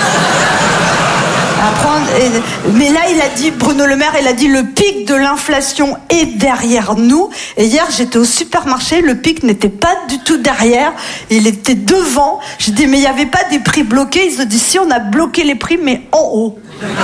Speaker 4: Mais là, il a dit, Bruno Le Maire, il a dit le pic de l'inflation est derrière nous. Et hier, j'étais au supermarché, le pic n'était pas du tout derrière, il était devant. J'ai dit, mais il n'y avait pas des prix bloqués. Ils ont dit, si, on a bloqué les prix, mais en haut.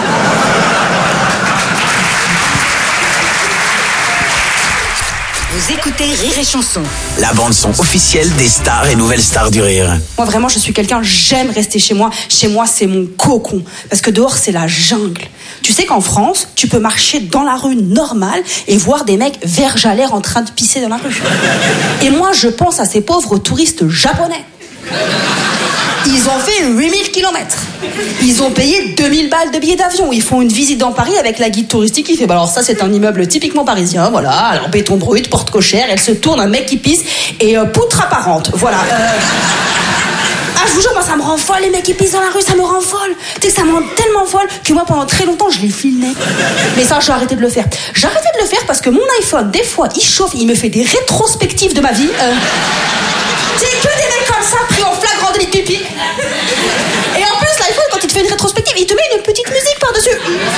Speaker 8: Vous écoutez Rire et Chanson.
Speaker 2: La bande-son officielle des stars et nouvelles stars du rire.
Speaker 3: Moi, vraiment, je suis quelqu'un, j'aime rester chez moi. Chez moi, c'est mon cocon. Parce que dehors, c'est la jungle. Tu sais qu'en France, tu peux marcher dans la rue normale et voir des mecs verges à l'air en train de pisser dans la rue. Et moi, je pense à ces pauvres touristes japonais. Ils ont fait 8000 km. Ils ont payé 2000 balles de billets d'avion. Ils font une visite dans Paris avec la guide touristique qui fait bah alors ça c'est un immeuble typiquement parisien, voilà, alors béton brut, porte cochère, elle se tourne, un mec qui pisse et poutre apparente, voilà. Ah, je vous jure, moi ça me rend folle, les mecs qui pissent dans la rue, ça me rend folle. Tu sais que ça me rend tellement folle que moi pendant très longtemps je les filmais. Mais ça j'ai arrêté de le faire. J'ai arrêté de le faire parce que mon iPhone, des fois, il chauffe, il me fait des rétrospectives de ma vie. C'est que des mecs comme ça pris en flagrant délit de pipi. Et en plus, l'iPhone, quand il te fait une rétrospective, il te met une petite musique par-dessus.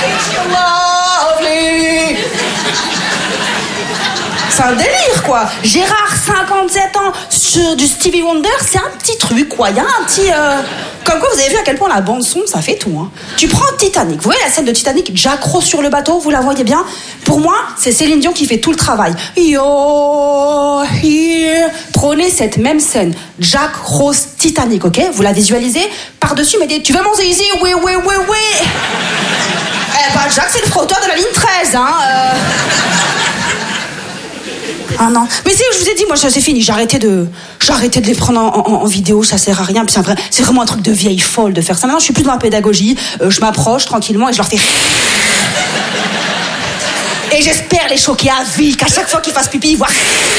Speaker 3: C'est un délire, quoi. Gérard, 57 ans, sur du Stevie Wonder, c'est un petit truc, quoi. Il y a un petit... Comme quoi, vous avez vu à quel point la bande-son, ça fait tout, hein. Tu prends Titanic. Vous voyez la scène de Titanic, Jack Rose sur le bateau, vous la voyez bien? Pour moi, c'est Céline Dion qui fait tout le travail. You're here. Prenez cette même scène, Jack Rose, Titanic, ok? Vous la visualisez? Par-dessus, mettez, tu veux mon zizi? Oui, oui, oui, oui. Eh ben, Jack, c'est le frotteur de la ligne 13, hein. Ah non, mais c'est je vous ai dit, moi ça c'est fini, j'ai arrêté de les prendre en vidéo, ça sert à rien, puis c'est vraiment un truc de vieille folle de faire ça. Maintenant je suis plus dans la pédagogie, je m'approche tranquillement et je leur fais et j'espère les choquer à vie, qu'à chaque fois qu'ils fassent pipi ils voient.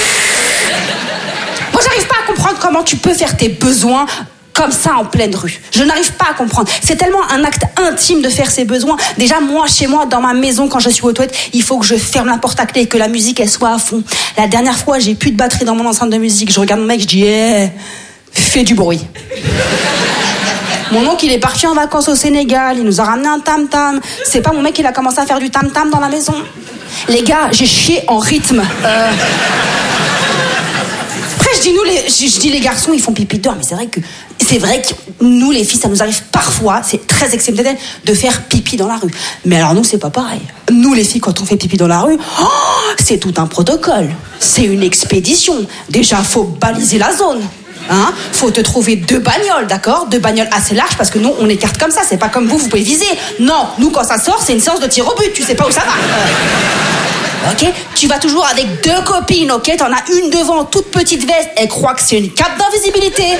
Speaker 3: Moi j'arrive pas à comprendre comment tu peux faire tes besoins comme ça en pleine rue. Je n'arrive pas à comprendre. C'est tellement un acte intime de faire ses besoins. Déjà, moi, chez moi, dans ma maison, quand je suis aux toilettes, il faut que je ferme la porte à clé et que la musique, elle soit à fond. La dernière fois, j'ai plus de batterie dans mon enceinte de musique. Je regarde mon mec, je dis, fais du bruit. Mon oncle, il est parti en vacances au Sénégal. Il nous a ramené un tam-tam. C'est pas mon mec, il a commencé à faire du tam-tam dans la maison. Les gars, j'ai chié en rythme. Après, je dis les garçons, ils font pipi dehors, mais c'est vrai que nous, les filles, ça nous arrive parfois, c'est très exceptionnel, de faire pipi dans la rue. Mais alors nous, c'est pas pareil. Nous, les filles, quand on fait pipi dans la rue, c'est tout un protocole. C'est une expédition. Déjà, faut baliser la zone. Hein, faut te trouver 2 bagnoles, d'accord? 2 bagnoles assez larges parce que nous, on écarte comme ça. C'est pas comme vous pouvez viser. Non, nous, quand ça sort, c'est une séance de tir au but. Tu sais pas où ça va. Ok, tu vas toujours avec 2 copines, ok? T'en as une devant, toute petite veste, elle croit que c'est une cape d'invisibilité.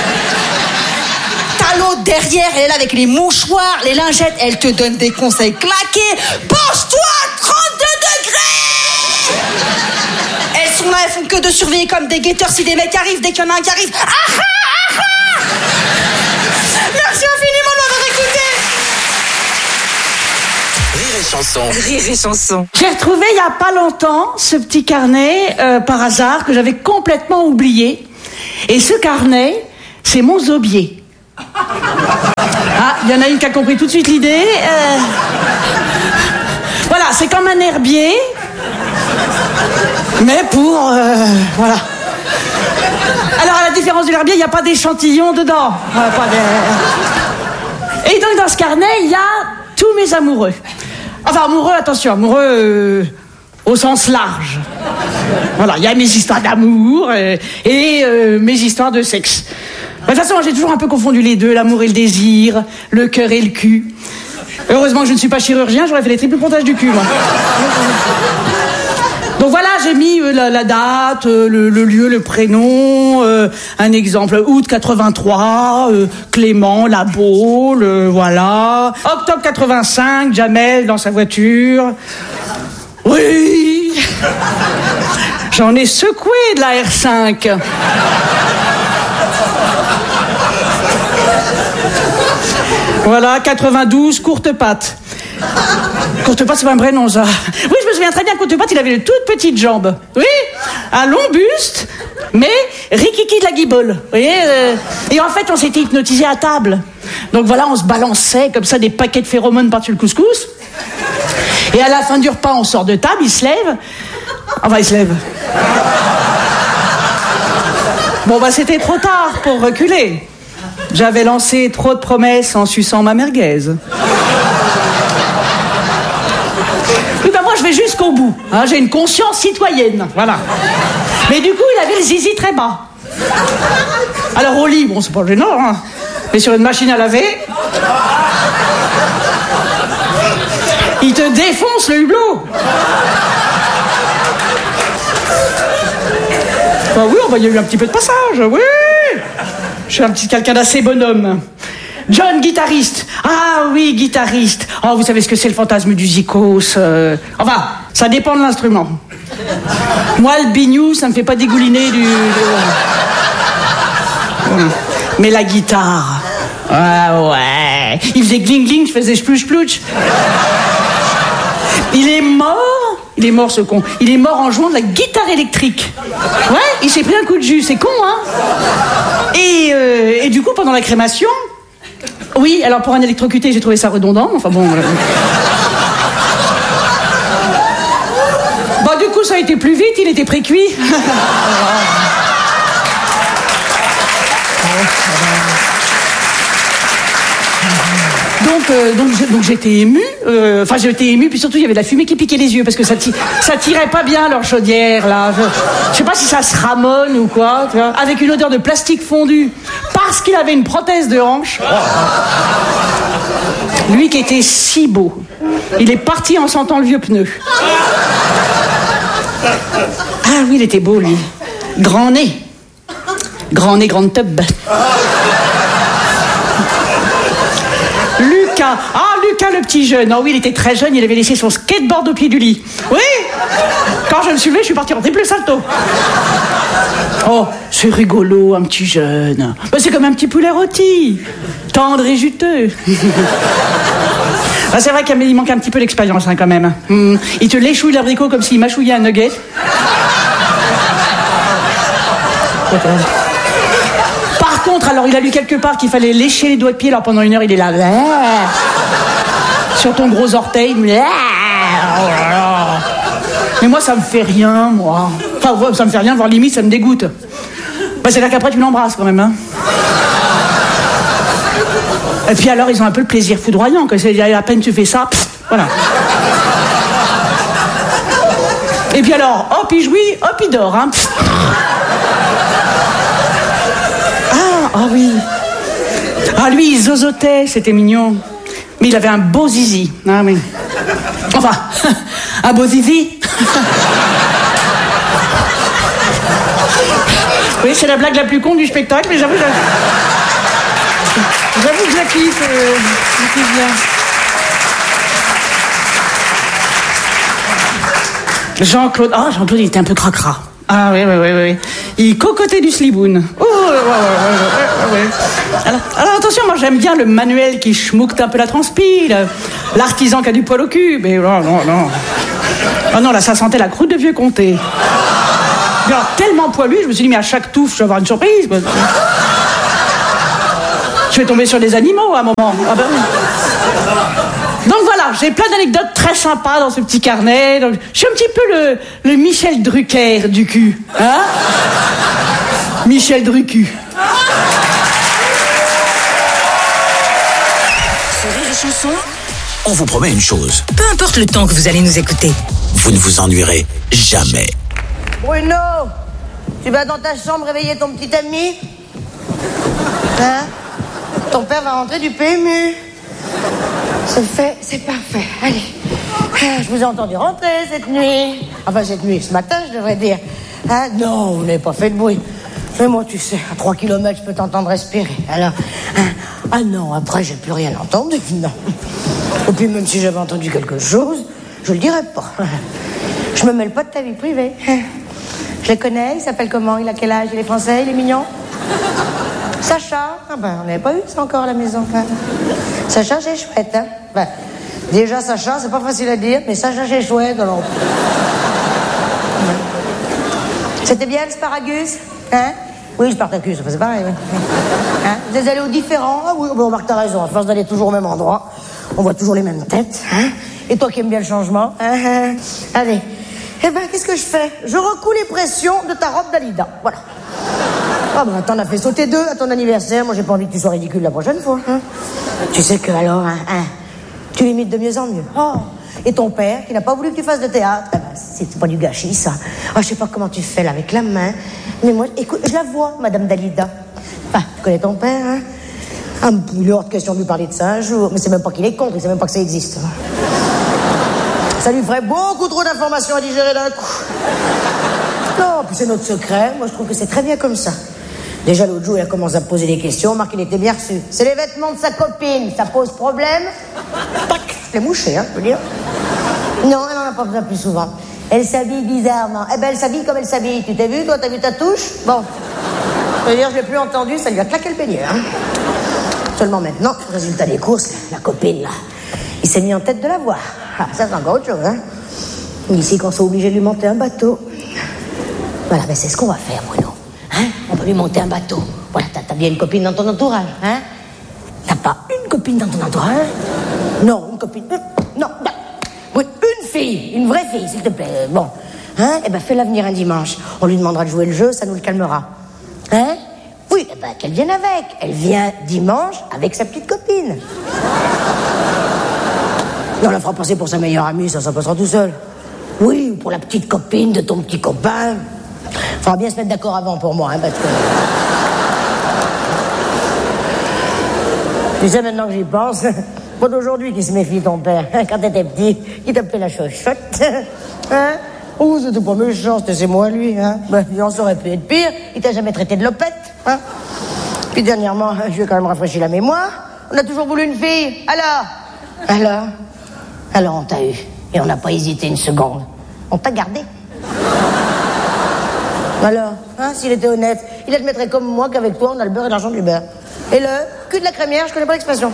Speaker 3: T'as l'autre derrière, elle est là avec les mouchoirs, les lingettes, elle te donne des conseils claqués. Penche-toi, 32 degrés! Elles sont là, elles font que de surveiller comme des guetteurs si des mecs arrivent, dès qu'il y en a un qui arrive. Merci infiniment de m'avoir écouté.
Speaker 2: Rire et Chanson.
Speaker 8: Rire et Chanson.
Speaker 6: J'ai retrouvé il y a pas longtemps ce petit carnet par hasard que j'avais complètement oublié. Et ce carnet, c'est mon zobier. Ah, il y en a une qui a compris tout de suite l'idée. Voilà, c'est comme un herbier, mais pour... voilà. Alors, à la différence de l'herbier, il n'y a pas d'échantillon dedans. Et donc, dans ce carnet, il y a tous mes amoureux. Enfin, amoureux, attention, amoureux au sens large. Voilà, il y a mes histoires d'amour et mes histoires de sexe. De toute façon, j'ai toujours un peu confondu les deux, l'amour et le désir, le cœur et le cul. Heureusement que je ne suis pas chirurgien, j'aurais fait les triples pontages du cul, moi. Donc voilà, j'ai mis la date, le lieu, le prénom, un exemple, août 83, Clément, La Baule, voilà. Octobre 85, Jamel dans sa voiture. Oui. J'en ai secoué de la R5. Voilà, 92, Courte Patte. Courte Patte, c'est pas un vrai nom, ça. Oui, je me souviens très bien, Courte Patte, il avait de toutes petites jambes. Oui, un long buste, mais rikiki de la guibole. Vous voyez et en fait, on s'était hypnotisé à table. Donc voilà, on se balançait comme ça des paquets de phéromones par-dessus le couscous. Et à la fin du repas, on sort de table, il se lève. Enfin, il se lève. Bon, bah, c'était trop tard pour reculer. J'avais lancé trop de promesses en suçant ma merguez. Oui, ben moi, je vais jusqu'au bout. Hein, j'ai une conscience citoyenne, voilà. Mais du coup, il avait le zizi très bas. Alors, au lit, bon, c'est pas gênant, hein. Mais sur une machine à laver, il te défonce le hublot. Bah oui, il y a eu un petit peu de passage, oui. Je suis un petit quelqu'un d'assez bonhomme. John, guitariste. Ah oui, guitariste. Oh, vous savez ce que c'est le fantasme du zikos. Enfin, ça dépend de l'instrument. Moi, le bignou, ça me fait pas dégouliner du... Mais la guitare... Ah ouais. Il faisait gling-gling, je faisais splouch-splouch. Il est mort, ce con. Il est mort en jouant de la guitare électrique. Ouais, il s'est pris un coup de jus, c'est con, hein. Et du coup, pendant la crémation... Oui, alors pour un électrocuté, j'ai trouvé ça redondant, enfin bon... Bah du coup, ça a été plus vite, il était pré-cuit. Donc j'étais émue, j'étais émue, puis surtout il y avait de la fumée qui piquait les yeux, parce que ça tirait pas bien leur chaudière, là. Je sais pas si ça se ramone ou quoi, tu vois, avec une odeur de plastique fondu, parce qu'il avait une prothèse de hanche. Lui qui était si beau, il est parti en sentant le vieux pneu. Ah oui, il était beau, lui. Grand nez, grande tub. Lucas, le petit jeune. Oh oui, il était très jeune, il avait laissé son skateboard au pied du lit. Oui. Quand je me suis levé, je suis parti en triple salto. Oh, c'est rigolo, un petit jeune. Ben, c'est comme un petit poulet rôti. Tendre et juteux. Ben, c'est vrai qu'il manque un petit peu d'expérience, hein, quand même. Il te léchouille l'abricot comme s'il mâchouillait un nugget. Par contre, alors il a lu quelque part qu'il fallait lécher les doigts de pied, alors pendant 1 heure il est là sur ton gros orteil. Mais moi ça me fait rien, moi. Enfin ça me fait rien, voire limite ça me dégoûte. Bah, c'est-à-dire qu'après tu l'embrasses quand même, hein. Et puis alors ils ont un peu le plaisir foudroyant, que c'est à peine tu fais ça, voilà. Et puis alors, hop il jouit, hop il dort, hein. Ah oui. Ah lui, il zozotait, c'était mignon. Mais il avait un beau zizi. Ah oui. Enfin, un beau zizi. Oui, c'est la blague la plus con du spectacle, mais j'avoue que je la kiffe. Bien. Jean-Claude, il était un peu cracra. Ah oui.
Speaker 8: Il cocotait du sliboun. Oh, ouais. Alors attention, moi j'aime bien le manuel qui schmoucte un peu la transpi, l'artisan qui a du poil au cul, mais non. Oh non, là ça sentait la croûte de vieux comté. Alors, tellement poilu, je me suis dit, mais à chaque touffe, je vais avoir une surprise. Je vais tomber sur des animaux à un moment. Ah ben oui. Donc voilà, j'ai plein d'anecdotes très sympas dans ce petit carnet. Donc, je suis un petit peu le Michel Drucker du cul. Hein? Michel Drucu.
Speaker 2: Sur Rire et Chanson, on vous promet une chose.
Speaker 9: Peu importe le temps que vous allez nous écouter.
Speaker 2: Vous ne vous ennuierez jamais.
Speaker 5: Bruno, tu vas dans ta chambre réveiller ton petit ami? Hein? Ton père va rentrer du PMU. C'est fait, c'est parfait. Allez. Je vous ai entendu rentrer cette nuit. Enfin, cette nuit, ce matin, je devrais dire. Hein? Non, vous n'avez pas fait de bruit. Mais moi, tu sais, à 3 km, je peux t'entendre respirer. Alors, hein? Ah non, après, j'ai plus rien entendu. Non. Et puis, même si j'avais entendu quelque chose, je le dirais pas. Je me mêle pas de ta vie privée. Je le connais, il s'appelle comment? Il a quel âge? Il est français? Il est mignon? Sacha? Ah ben, on n'avait pas eu ça encore à la maison. Sacha, c'est chouette, hein? Ben, déjà, Sacha, c'est pas facile à dire, mais Sacha, c'est chouette, alors. C'était bien, le Sparagus? Hein? Oui, le Spartacus, c'est pareil. Hein? Vous êtes allés aux différents? Ah oui, bon, Marc, t'as raison. À force d'aller toujours au même endroit, on voit toujours les mêmes têtes. Hein? Et toi qui aimes bien le changement? Allez. Eh ben, qu'est-ce que je fais? Je recoue les pressions de ta robe Dalida. Voilà. Ah ben, t'en as fait sauter 2 à ton anniversaire. Moi, j'ai pas envie que tu sois ridicule la prochaine fois. Hein? Tu sais que, alors, tu l'imites de mieux en mieux. Oh. Et ton père, qui n'a pas voulu que tu fasses de théâtre, eh ben, c'est pas du gâchis, ça. Ah, je sais pas comment tu fais, là, avec la main. Mais moi, écoute, je la vois, Madame Dalida. Enfin, tu connais ton père, hein? Ah, il est hors de question de lui parler de ça un jour. Mais c'est même pas qu'il est contre, il sait même pas que ça existe. Ça lui ferait beaucoup trop d'informations à digérer d'un coup. Non, puis c'est notre secret. Moi, je trouve que c'est très bien comme ça. Déjà, l'autre jour, il a commencé à me poser des questions. Marc, il était bien reçu. C'est les vêtements de sa copine. Ça pose problème? Tac! Je l'ai mouché, hein, je veux dire. Non, elle en a pas besoin plus souvent. Elle s'habille bizarrement. Eh ben, elle s'habille comme elle s'habille. Tu t'es vu, toi? T'as vu ta touche? Bon. Je veux dire, je l'ai plus entendu. Ça lui a claqué le pénier, hein. Seulement maintenant, résultat des courses, la copine, là, il s'est mis en tête de la voir. Ah, ça, c'est encore autre chose, hein. Ici, qu'on soit obligé de lui monter un bateau. Voilà, ben c'est ce qu'on va faire, Bruno. Hein? On va lui monter un bateau. Voilà, t'as bien une copine dans ton entourage, hein? T'as pas une copine dans ton entourage? Non, une copine... Non, oui, une fille, une vraie fille, s'il te plaît. Bon, hein? Eh ben, fais-la venir un dimanche. On lui demandera de jouer le jeu, ça nous le calmera. Hein? Oui, eh ben, qu'elle vienne avec. Elle vient dimanche avec sa petite copine. Non, on la fera passer pour sa meilleure amie, ça passera tout seul. Oui, ou pour la petite copine de ton petit copain. Faudra bien se mettre d'accord avant pour moi, hein, parce que... Tu sais, maintenant que j'y pense, pas d'aujourd'hui qui se méfie ton père. Quand t'étais petit, il t'appelait la chochotte. Hein? Oh, c'était pas méchant, c'est moi, lui. Hein? Ben, on saurait pu être pire. Il t'a jamais traité de lopette. Hein? Puis dernièrement, je lui ai quand même rafraîchi la mémoire. On a toujours voulu une fille. Alors on t'a eu. Et on n'a pas hésité une seconde. On t'a gardé. Alors, hein, s'il était honnête, il admettrait comme moi qu'avec toi, on a le beurre et l'argent du beurre. Et le cul de la crémière, je connais pas l'expression.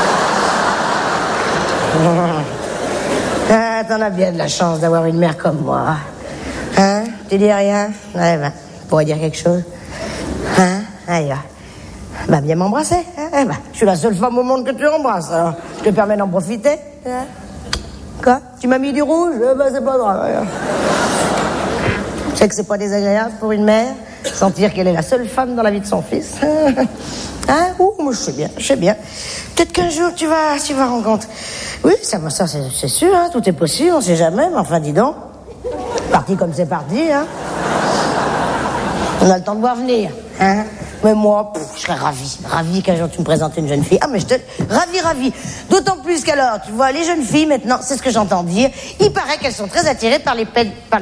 Speaker 5: Ah, t'en as bien de la chance d'avoir une mère comme moi. Hein? Tu dis rien? Ouais, ben, pourrais dire quelque chose. Hein? Allez, va bien m'embrasser. Hein? Eh ben, je suis la seule femme au monde que tu embrasses, alors je te permets d'en profiter. Hein? Quoi? Tu m'as mis du rouge? Eh ben, c'est pas grave. Tu sais que c'est pas désagréable pour une mère sentir qu'elle est la seule femme dans la vie de son fils. Hein? Moi, je sais bien. Peut-être qu'un jour, tu vas rencontrer. Oui, ça c'est sûr, hein, tout est possible, on sait jamais, mais enfin, dis donc. Parti comme c'est parti, hein. On a le temps de voir venir, hein. Mais moi, je serais ravi qu'un jour tu me présentes une jeune fille. Ah, mais ravi. D'autant plus qu'alors, tu vois, les jeunes filles, maintenant, c'est ce que j'entends dire, il paraît qu'elles sont très attirées par les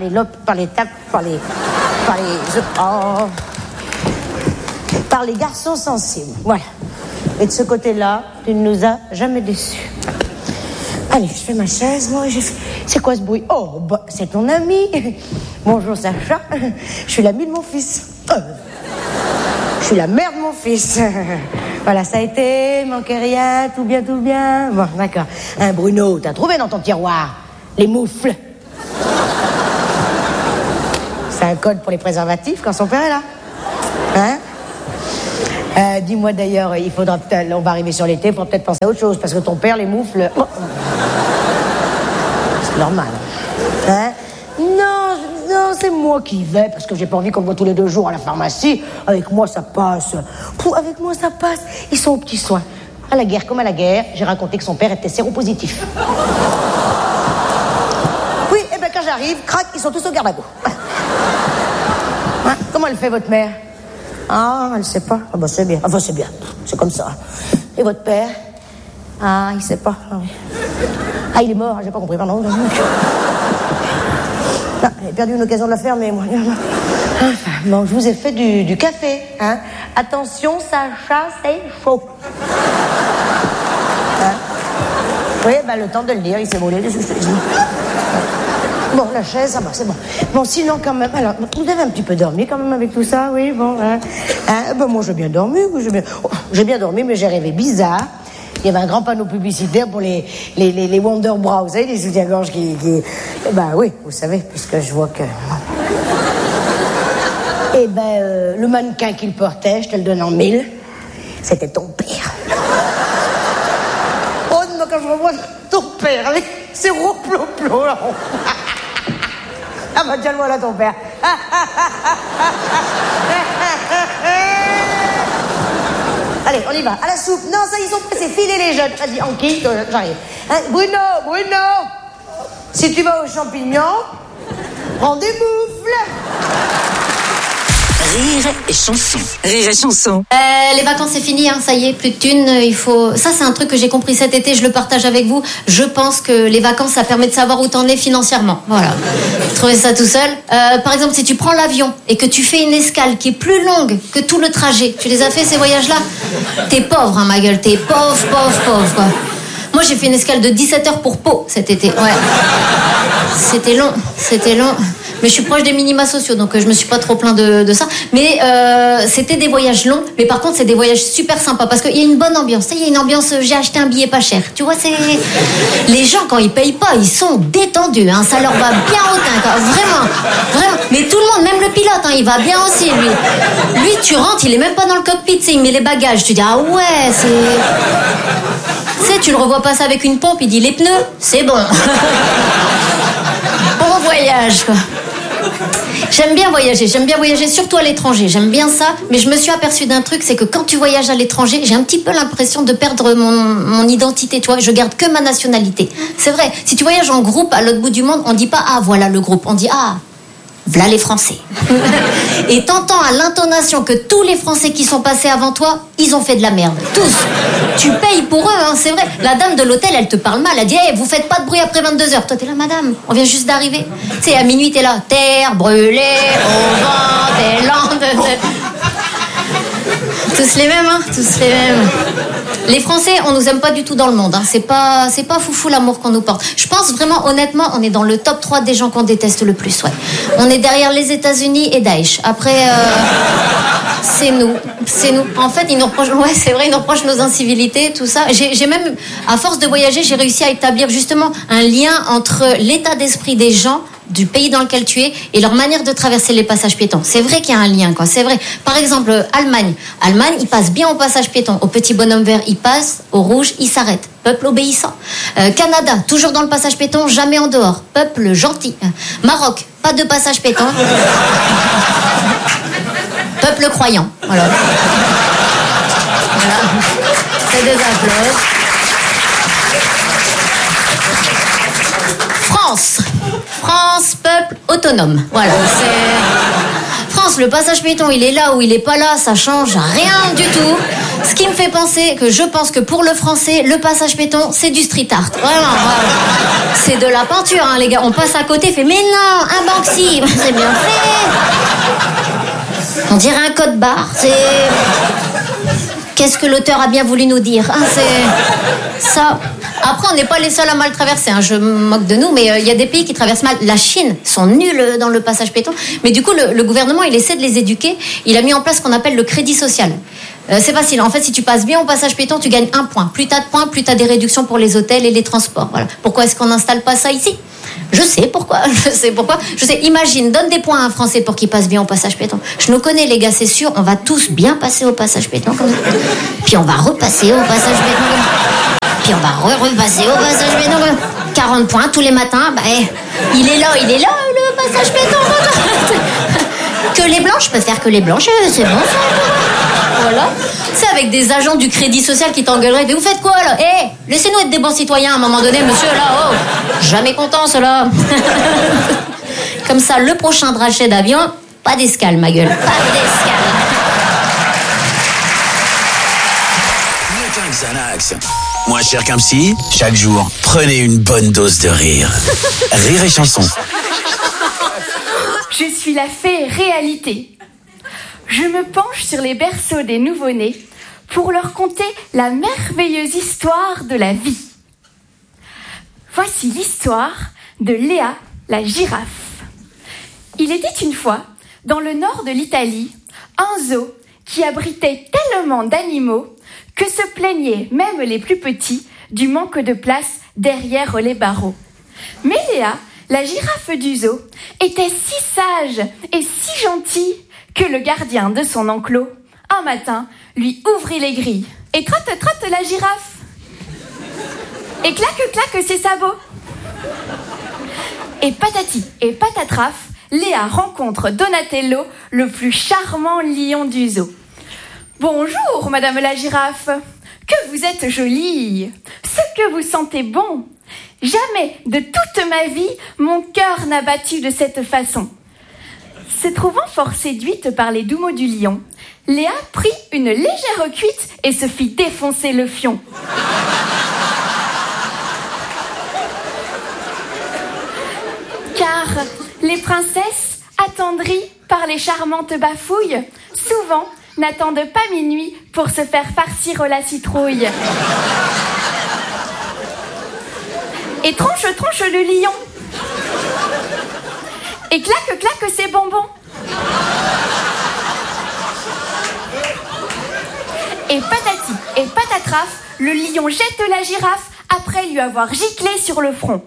Speaker 5: garçons sensibles. Voilà. Et de ce côté-là, tu ne nous as jamais déçus. Allez, je fais ma chaise, moi. C'est quoi ce bruit? Oh, bah, c'est ton ami. Bonjour, Sacha. Je suis l'ami de mon fils. Je suis la mère de mon fils. Voilà, ça a été, manquait rien, tout bien, tout bien. Bon, d'accord. Hein, Bruno, t'as trouvé dans ton tiroir les moufles? C'est un code pour les préservatifs quand son père est là. Hein? Dis-moi d'ailleurs, il faudra peut-être, on va arriver sur l'été, il faudra peut-être penser à autre chose, parce que ton père, les moufles... Oh. C'est normal. Hein? Non, c'est moi qui y vais, parce que j'ai pas envie qu'on me voit tous les 2 jours à la pharmacie. Avec moi, ça passe. Avec moi, ça passe. Ils sont aux petits soins. À la guerre comme à la guerre, j'ai raconté que son père était séropositif. Oui, et ben quand j'arrive, crac, ils sont tous au garde-à-vous. Hein? Comment elle fait, votre mère? Ah, elle sait pas. Ah bah c'est bien. Enfin, c'est bien. C'est comme ça. Et votre père? Ah, il sait pas. Ah, il est mort, j'ai pas compris, pardon. Non, j'ai perdu une occasion de la faire, mais moi... Enfin, bon, je vous ai fait du café, hein. Attention, Sacha, c'est chaud. Hein? Oui, bah, le temps de le dire, il s'est volé des choses. Bon, la chaise, ça va, c'est bon. Bon, sinon, quand même, alors, vous avez un petit peu dormi, quand même, avec tout ça, oui, bon, hein. Ben, moi, j'ai bien dormi, j'ai bien dormi, mais j'ai rêvé bizarre. Il y avait un grand panneau publicitaire pour les Wonder Bra, vous savez, les soutiens-gorge qui... Ben oui, vous savez, puisque je vois que... Eh ben, le mannequin qu'il portait, je te le donne en 1000, c'était ton père. Oh non, quand je revois ton père, allez, c'est rouplou-plou, là. Ah bah tiens, voilà ton père. Allez, on y va. À la soupe. Non, ça, ils sont pressés. Filez les jeunes. Vas-y, Anki, j'arrive. Hein, Bruno, si tu vas aux champignons, prends des moufles.
Speaker 9: Rire et chanson. Rire et chanson.
Speaker 10: Les vacances, c'est fini, hein, ça y est, plus de thunes, il faut... Ça, c'est un truc que j'ai compris cet été, je le partage avec vous. Je pense que les vacances, ça permet de savoir où t'en es financièrement. Voilà. Trouvez ça tout seul. Par exemple, si tu prends l'avion et que tu fais une escale qui est plus longue que tout le trajet, tu les as fait, ces voyages-là? T'es pauvre, hein, ma gueule, t'es pauvre, quoi. Moi, j'ai fait une escale de 17 heures pour Pau cet été, ouais. C'était long. Mais je suis proche des minima sociaux, donc je me suis pas trop plaint de ça. Mais c'était des voyages longs, mais par contre, c'est des voyages super sympas, parce qu'il y a une bonne ambiance. Il y a une ambiance, j'ai acheté un billet pas cher. Tu vois, c'est... Les gens, quand ils payent pas, ils sont détendus, hein. Ça leur va bien au teint, quoi. Vraiment. Mais tout le monde, même le pilote, hein, il va bien aussi, lui. Lui, tu rentres, il est même pas dans le cockpit, tu sais, il met les bagages. Tu dis, ah ouais, c'est... Tu sais, tu le revois passer avec une pompe, il dit, les pneus, c'est bon. Bon voyage, quoi. J'aime bien voyager surtout à l'étranger, j'aime bien ça, mais je me suis aperçue d'un truc, c'est que quand tu voyages à l'étranger, j'ai un petit peu l'impression de perdre mon identité, tu vois, je garde que ma nationalité. C'est vrai, si tu voyages en groupe à l'autre bout du monde, on dit pas, ah voilà le groupe, on dit, ah, voilà les Français. Et t'entends à l'intonation que tous les Français qui sont passés avant toi, ils ont fait de la merde. Tous. Tu payes pour eux, hein, c'est vrai. La dame de l'hôtel, elle te parle mal. Elle dit, hey, vous faites pas de bruit après 22h. Toi, t'es là, madame, on vient juste d'arriver. Tu sais, à minuit, t'es là. Terre brûlée au vent des landes. Tous les mêmes, hein, tous les mêmes. Les Français, on nous aime pas du tout dans le monde, hein. C'est pas foufou l'amour qu'on nous porte. Je pense vraiment, honnêtement, on est dans le top 3 des gens qu'on déteste le plus, ouais. On est derrière les États-Unis et Daesh. Après, c'est nous. En fait, ils nous reprochent, ouais, c'est vrai, ils nous reprochent nos incivilités, tout ça. J'ai même, à force de voyager, j'ai réussi à établir justement un lien entre l'état d'esprit des gens du pays dans lequel tu es et leur manière de traverser les passages piétons. C'est vrai qu'il y a un lien, quoi. C'est vrai. Par exemple, Allemagne, ils passent bien au passage piéton. Au petit bonhomme vert, ils passent. Au rouge, ils s'arrêtent. Peuple obéissant. Canada, toujours dans le passage piéton, jamais en dehors. Peuple gentil. Maroc, pas de passage piéton. Peuple croyant. Voilà. C'est des applauses. France, peuple autonome. Voilà. France, le passage piéton, il est là ou il est pas là, ça change rien du tout. Ce qui me fait penser que je pense que pour le français, le passage piéton, c'est du street art. Vraiment. C'est de la peinture, hein, les gars. On passe à côté, fait mais non, un Banksy, c'est bien fait. On dirait un code barre. Qu'est-ce que l'auteur a bien voulu nous dire, hein, c'est ça. Après, on n'est pas les seuls à mal traverser, hein. Je me moque de nous, mais il y a des pays qui traversent mal. La Chine sont nuls dans le passage piéton. Mais du coup, le gouvernement, il essaie de les éduquer. Il a mis en place ce qu'on appelle le crédit social. C'est facile. En fait, si tu passes bien au passage piéton, tu gagnes 1 point. Plus t'as de points, plus t'as des réductions pour les hôtels et les transports. Voilà. Pourquoi est-ce qu'on n'installe pas ça ici ? Je sais pourquoi. Imagine, donne des points à un Français pour qu'il passe bien au passage piéton. Je nous connais, les gars, c'est sûr. On va tous bien passer au passage piéton comme ça. Puis on va repasser au passage piéton. Puis on va repasser au passage piéton. 40 points tous les matins. Bah, il est là, le passage piéton. Que les blanches, je peux faire que les blanches, c'est bon ça. Voilà. C'est avec des agents du crédit social qui t'engueuleraient. Mais vous faites quoi là ? Laissez-nous être des bons citoyens à un moment donné, monsieur là. Oh, jamais content cela. Comme ça, le prochain rachet d'avion, pas d'escale, ma gueule. Pas d'escale.
Speaker 2: Mieux qu'un Xanax. Moins cher qu'un psy, chaque jour, prenez une bonne dose de rire. Rire et chanson.
Speaker 11: Je suis la fée réalité. Je me penche sur les berceaux des nouveau-nés pour leur conter la merveilleuse histoire de la vie. Voici l'histoire de Léa, la girafe. Il était une fois, dans le nord de l'Italie, un zoo qui abritait tellement d'animaux que se plaignaient même les plus petits du manque de place derrière les barreaux. Mais Léa, la girafe du zoo, était si sage et si gentille que le gardien de son enclos, un matin, lui ouvrit les grilles. Et trotte, trotte la girafe. Et claque, claque ses sabots. Et patati et patatraf, Léa rencontre Donatello, le plus charmant lion du zoo. Bonjour, madame la girafe. Que vous êtes jolie. Ce que vous sentez bon. Jamais de toute ma vie, mon cœur n'a battu de cette façon. Se trouvant fort séduite par les doux mots du lion, Léa prit une légère cuite et se fit défoncer le fion. Car les princesses, attendries par les charmantes bafouilles, souvent n'attendent pas minuit pour se faire farcir la citrouille. Et tronche, tronche le lion. Et claque, claque ses bonbons. Et patati et patatraf, le lion jette la girafe après lui avoir giclé sur le front.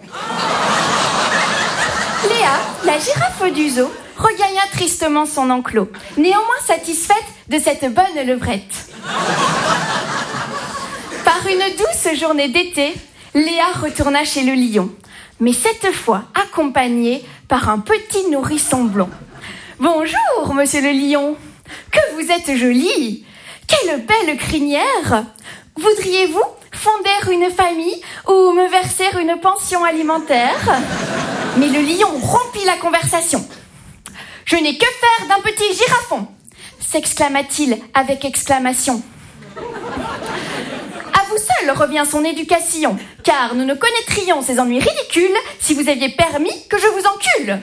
Speaker 11: Léa, la girafe du zoo, regagna tristement son enclos, néanmoins satisfaite de cette bonne levrette. Par une douce journée d'été, Léa retourna chez le lion, mais cette fois accompagnée par un petit nourrisson blond. « Bonjour, monsieur le lion. Que vous êtes joli. Quelle belle crinière. Voudriez-vous fonder une famille ou me verser une pension alimentaire ?» Mais le lion rompit la conversation. « Je n'ai que faire d'un petit girafon !» s'exclama-t-il avec exclamation. À vous seul revient son éducation, car nous ne connaîtrions ces ennuis ridicules si vous aviez permis que je vous encule.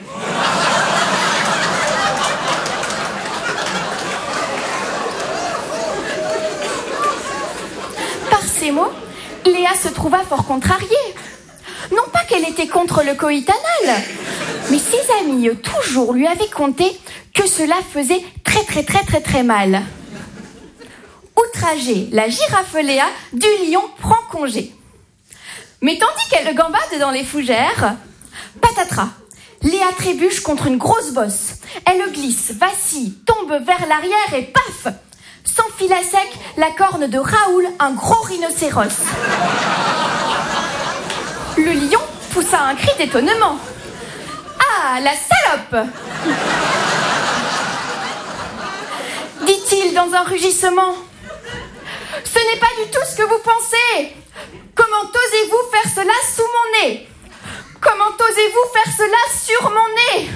Speaker 11: Par ces mots, Léa se trouva fort contrariée. Non pas qu'elle était contre le coït anal, mais ses amis toujours lui avaient conté que cela faisait très mal. Outragée, la girafe Léa du lion prend congé. Mais tandis qu'elle gambade dans les fougères, patatras, Léa trébuche contre une grosse bosse. Elle glisse, vacille, tombe vers l'arrière et paf, s'enfile à sec la corne de Raoul, un gros rhinocéros. Le lion poussa un cri d'étonnement. Ah, la salope! Dit-il dans un rugissement. Ce n'est pas du tout ce que vous pensez. Comment osez-vous faire cela sous mon nez? Comment osez-vous faire cela sur mon nez?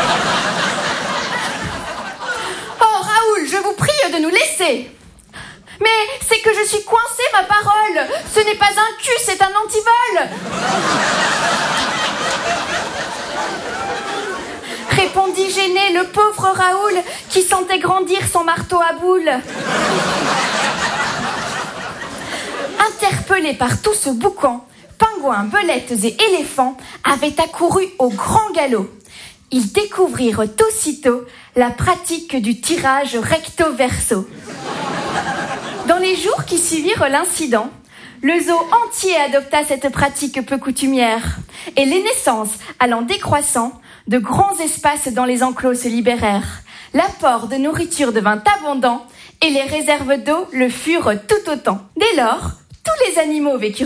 Speaker 11: Oh, Raoul, je vous prie de nous laisser. Mais c'est que je suis coincée, ma parole. Ce n'est pas un cul, c'est un antivol. Répondit gêné le pauvre Raoul qui sentait grandir son marteau à boules. Interpellés par tout ce boucan, pingouins, belettes et éléphants avaient accouru au grand galop. Ils découvrirent aussitôt la pratique du tirage recto-verso. Dans les jours qui suivirent l'incident, le zoo entier adopta cette pratique peu coutumière et les naissances allant décroissant, de grands espaces dans les enclos se libérèrent. L'apport de nourriture devint abondant et les réserves d'eau le furent tout autant. Dès lors, tous les animaux vécurent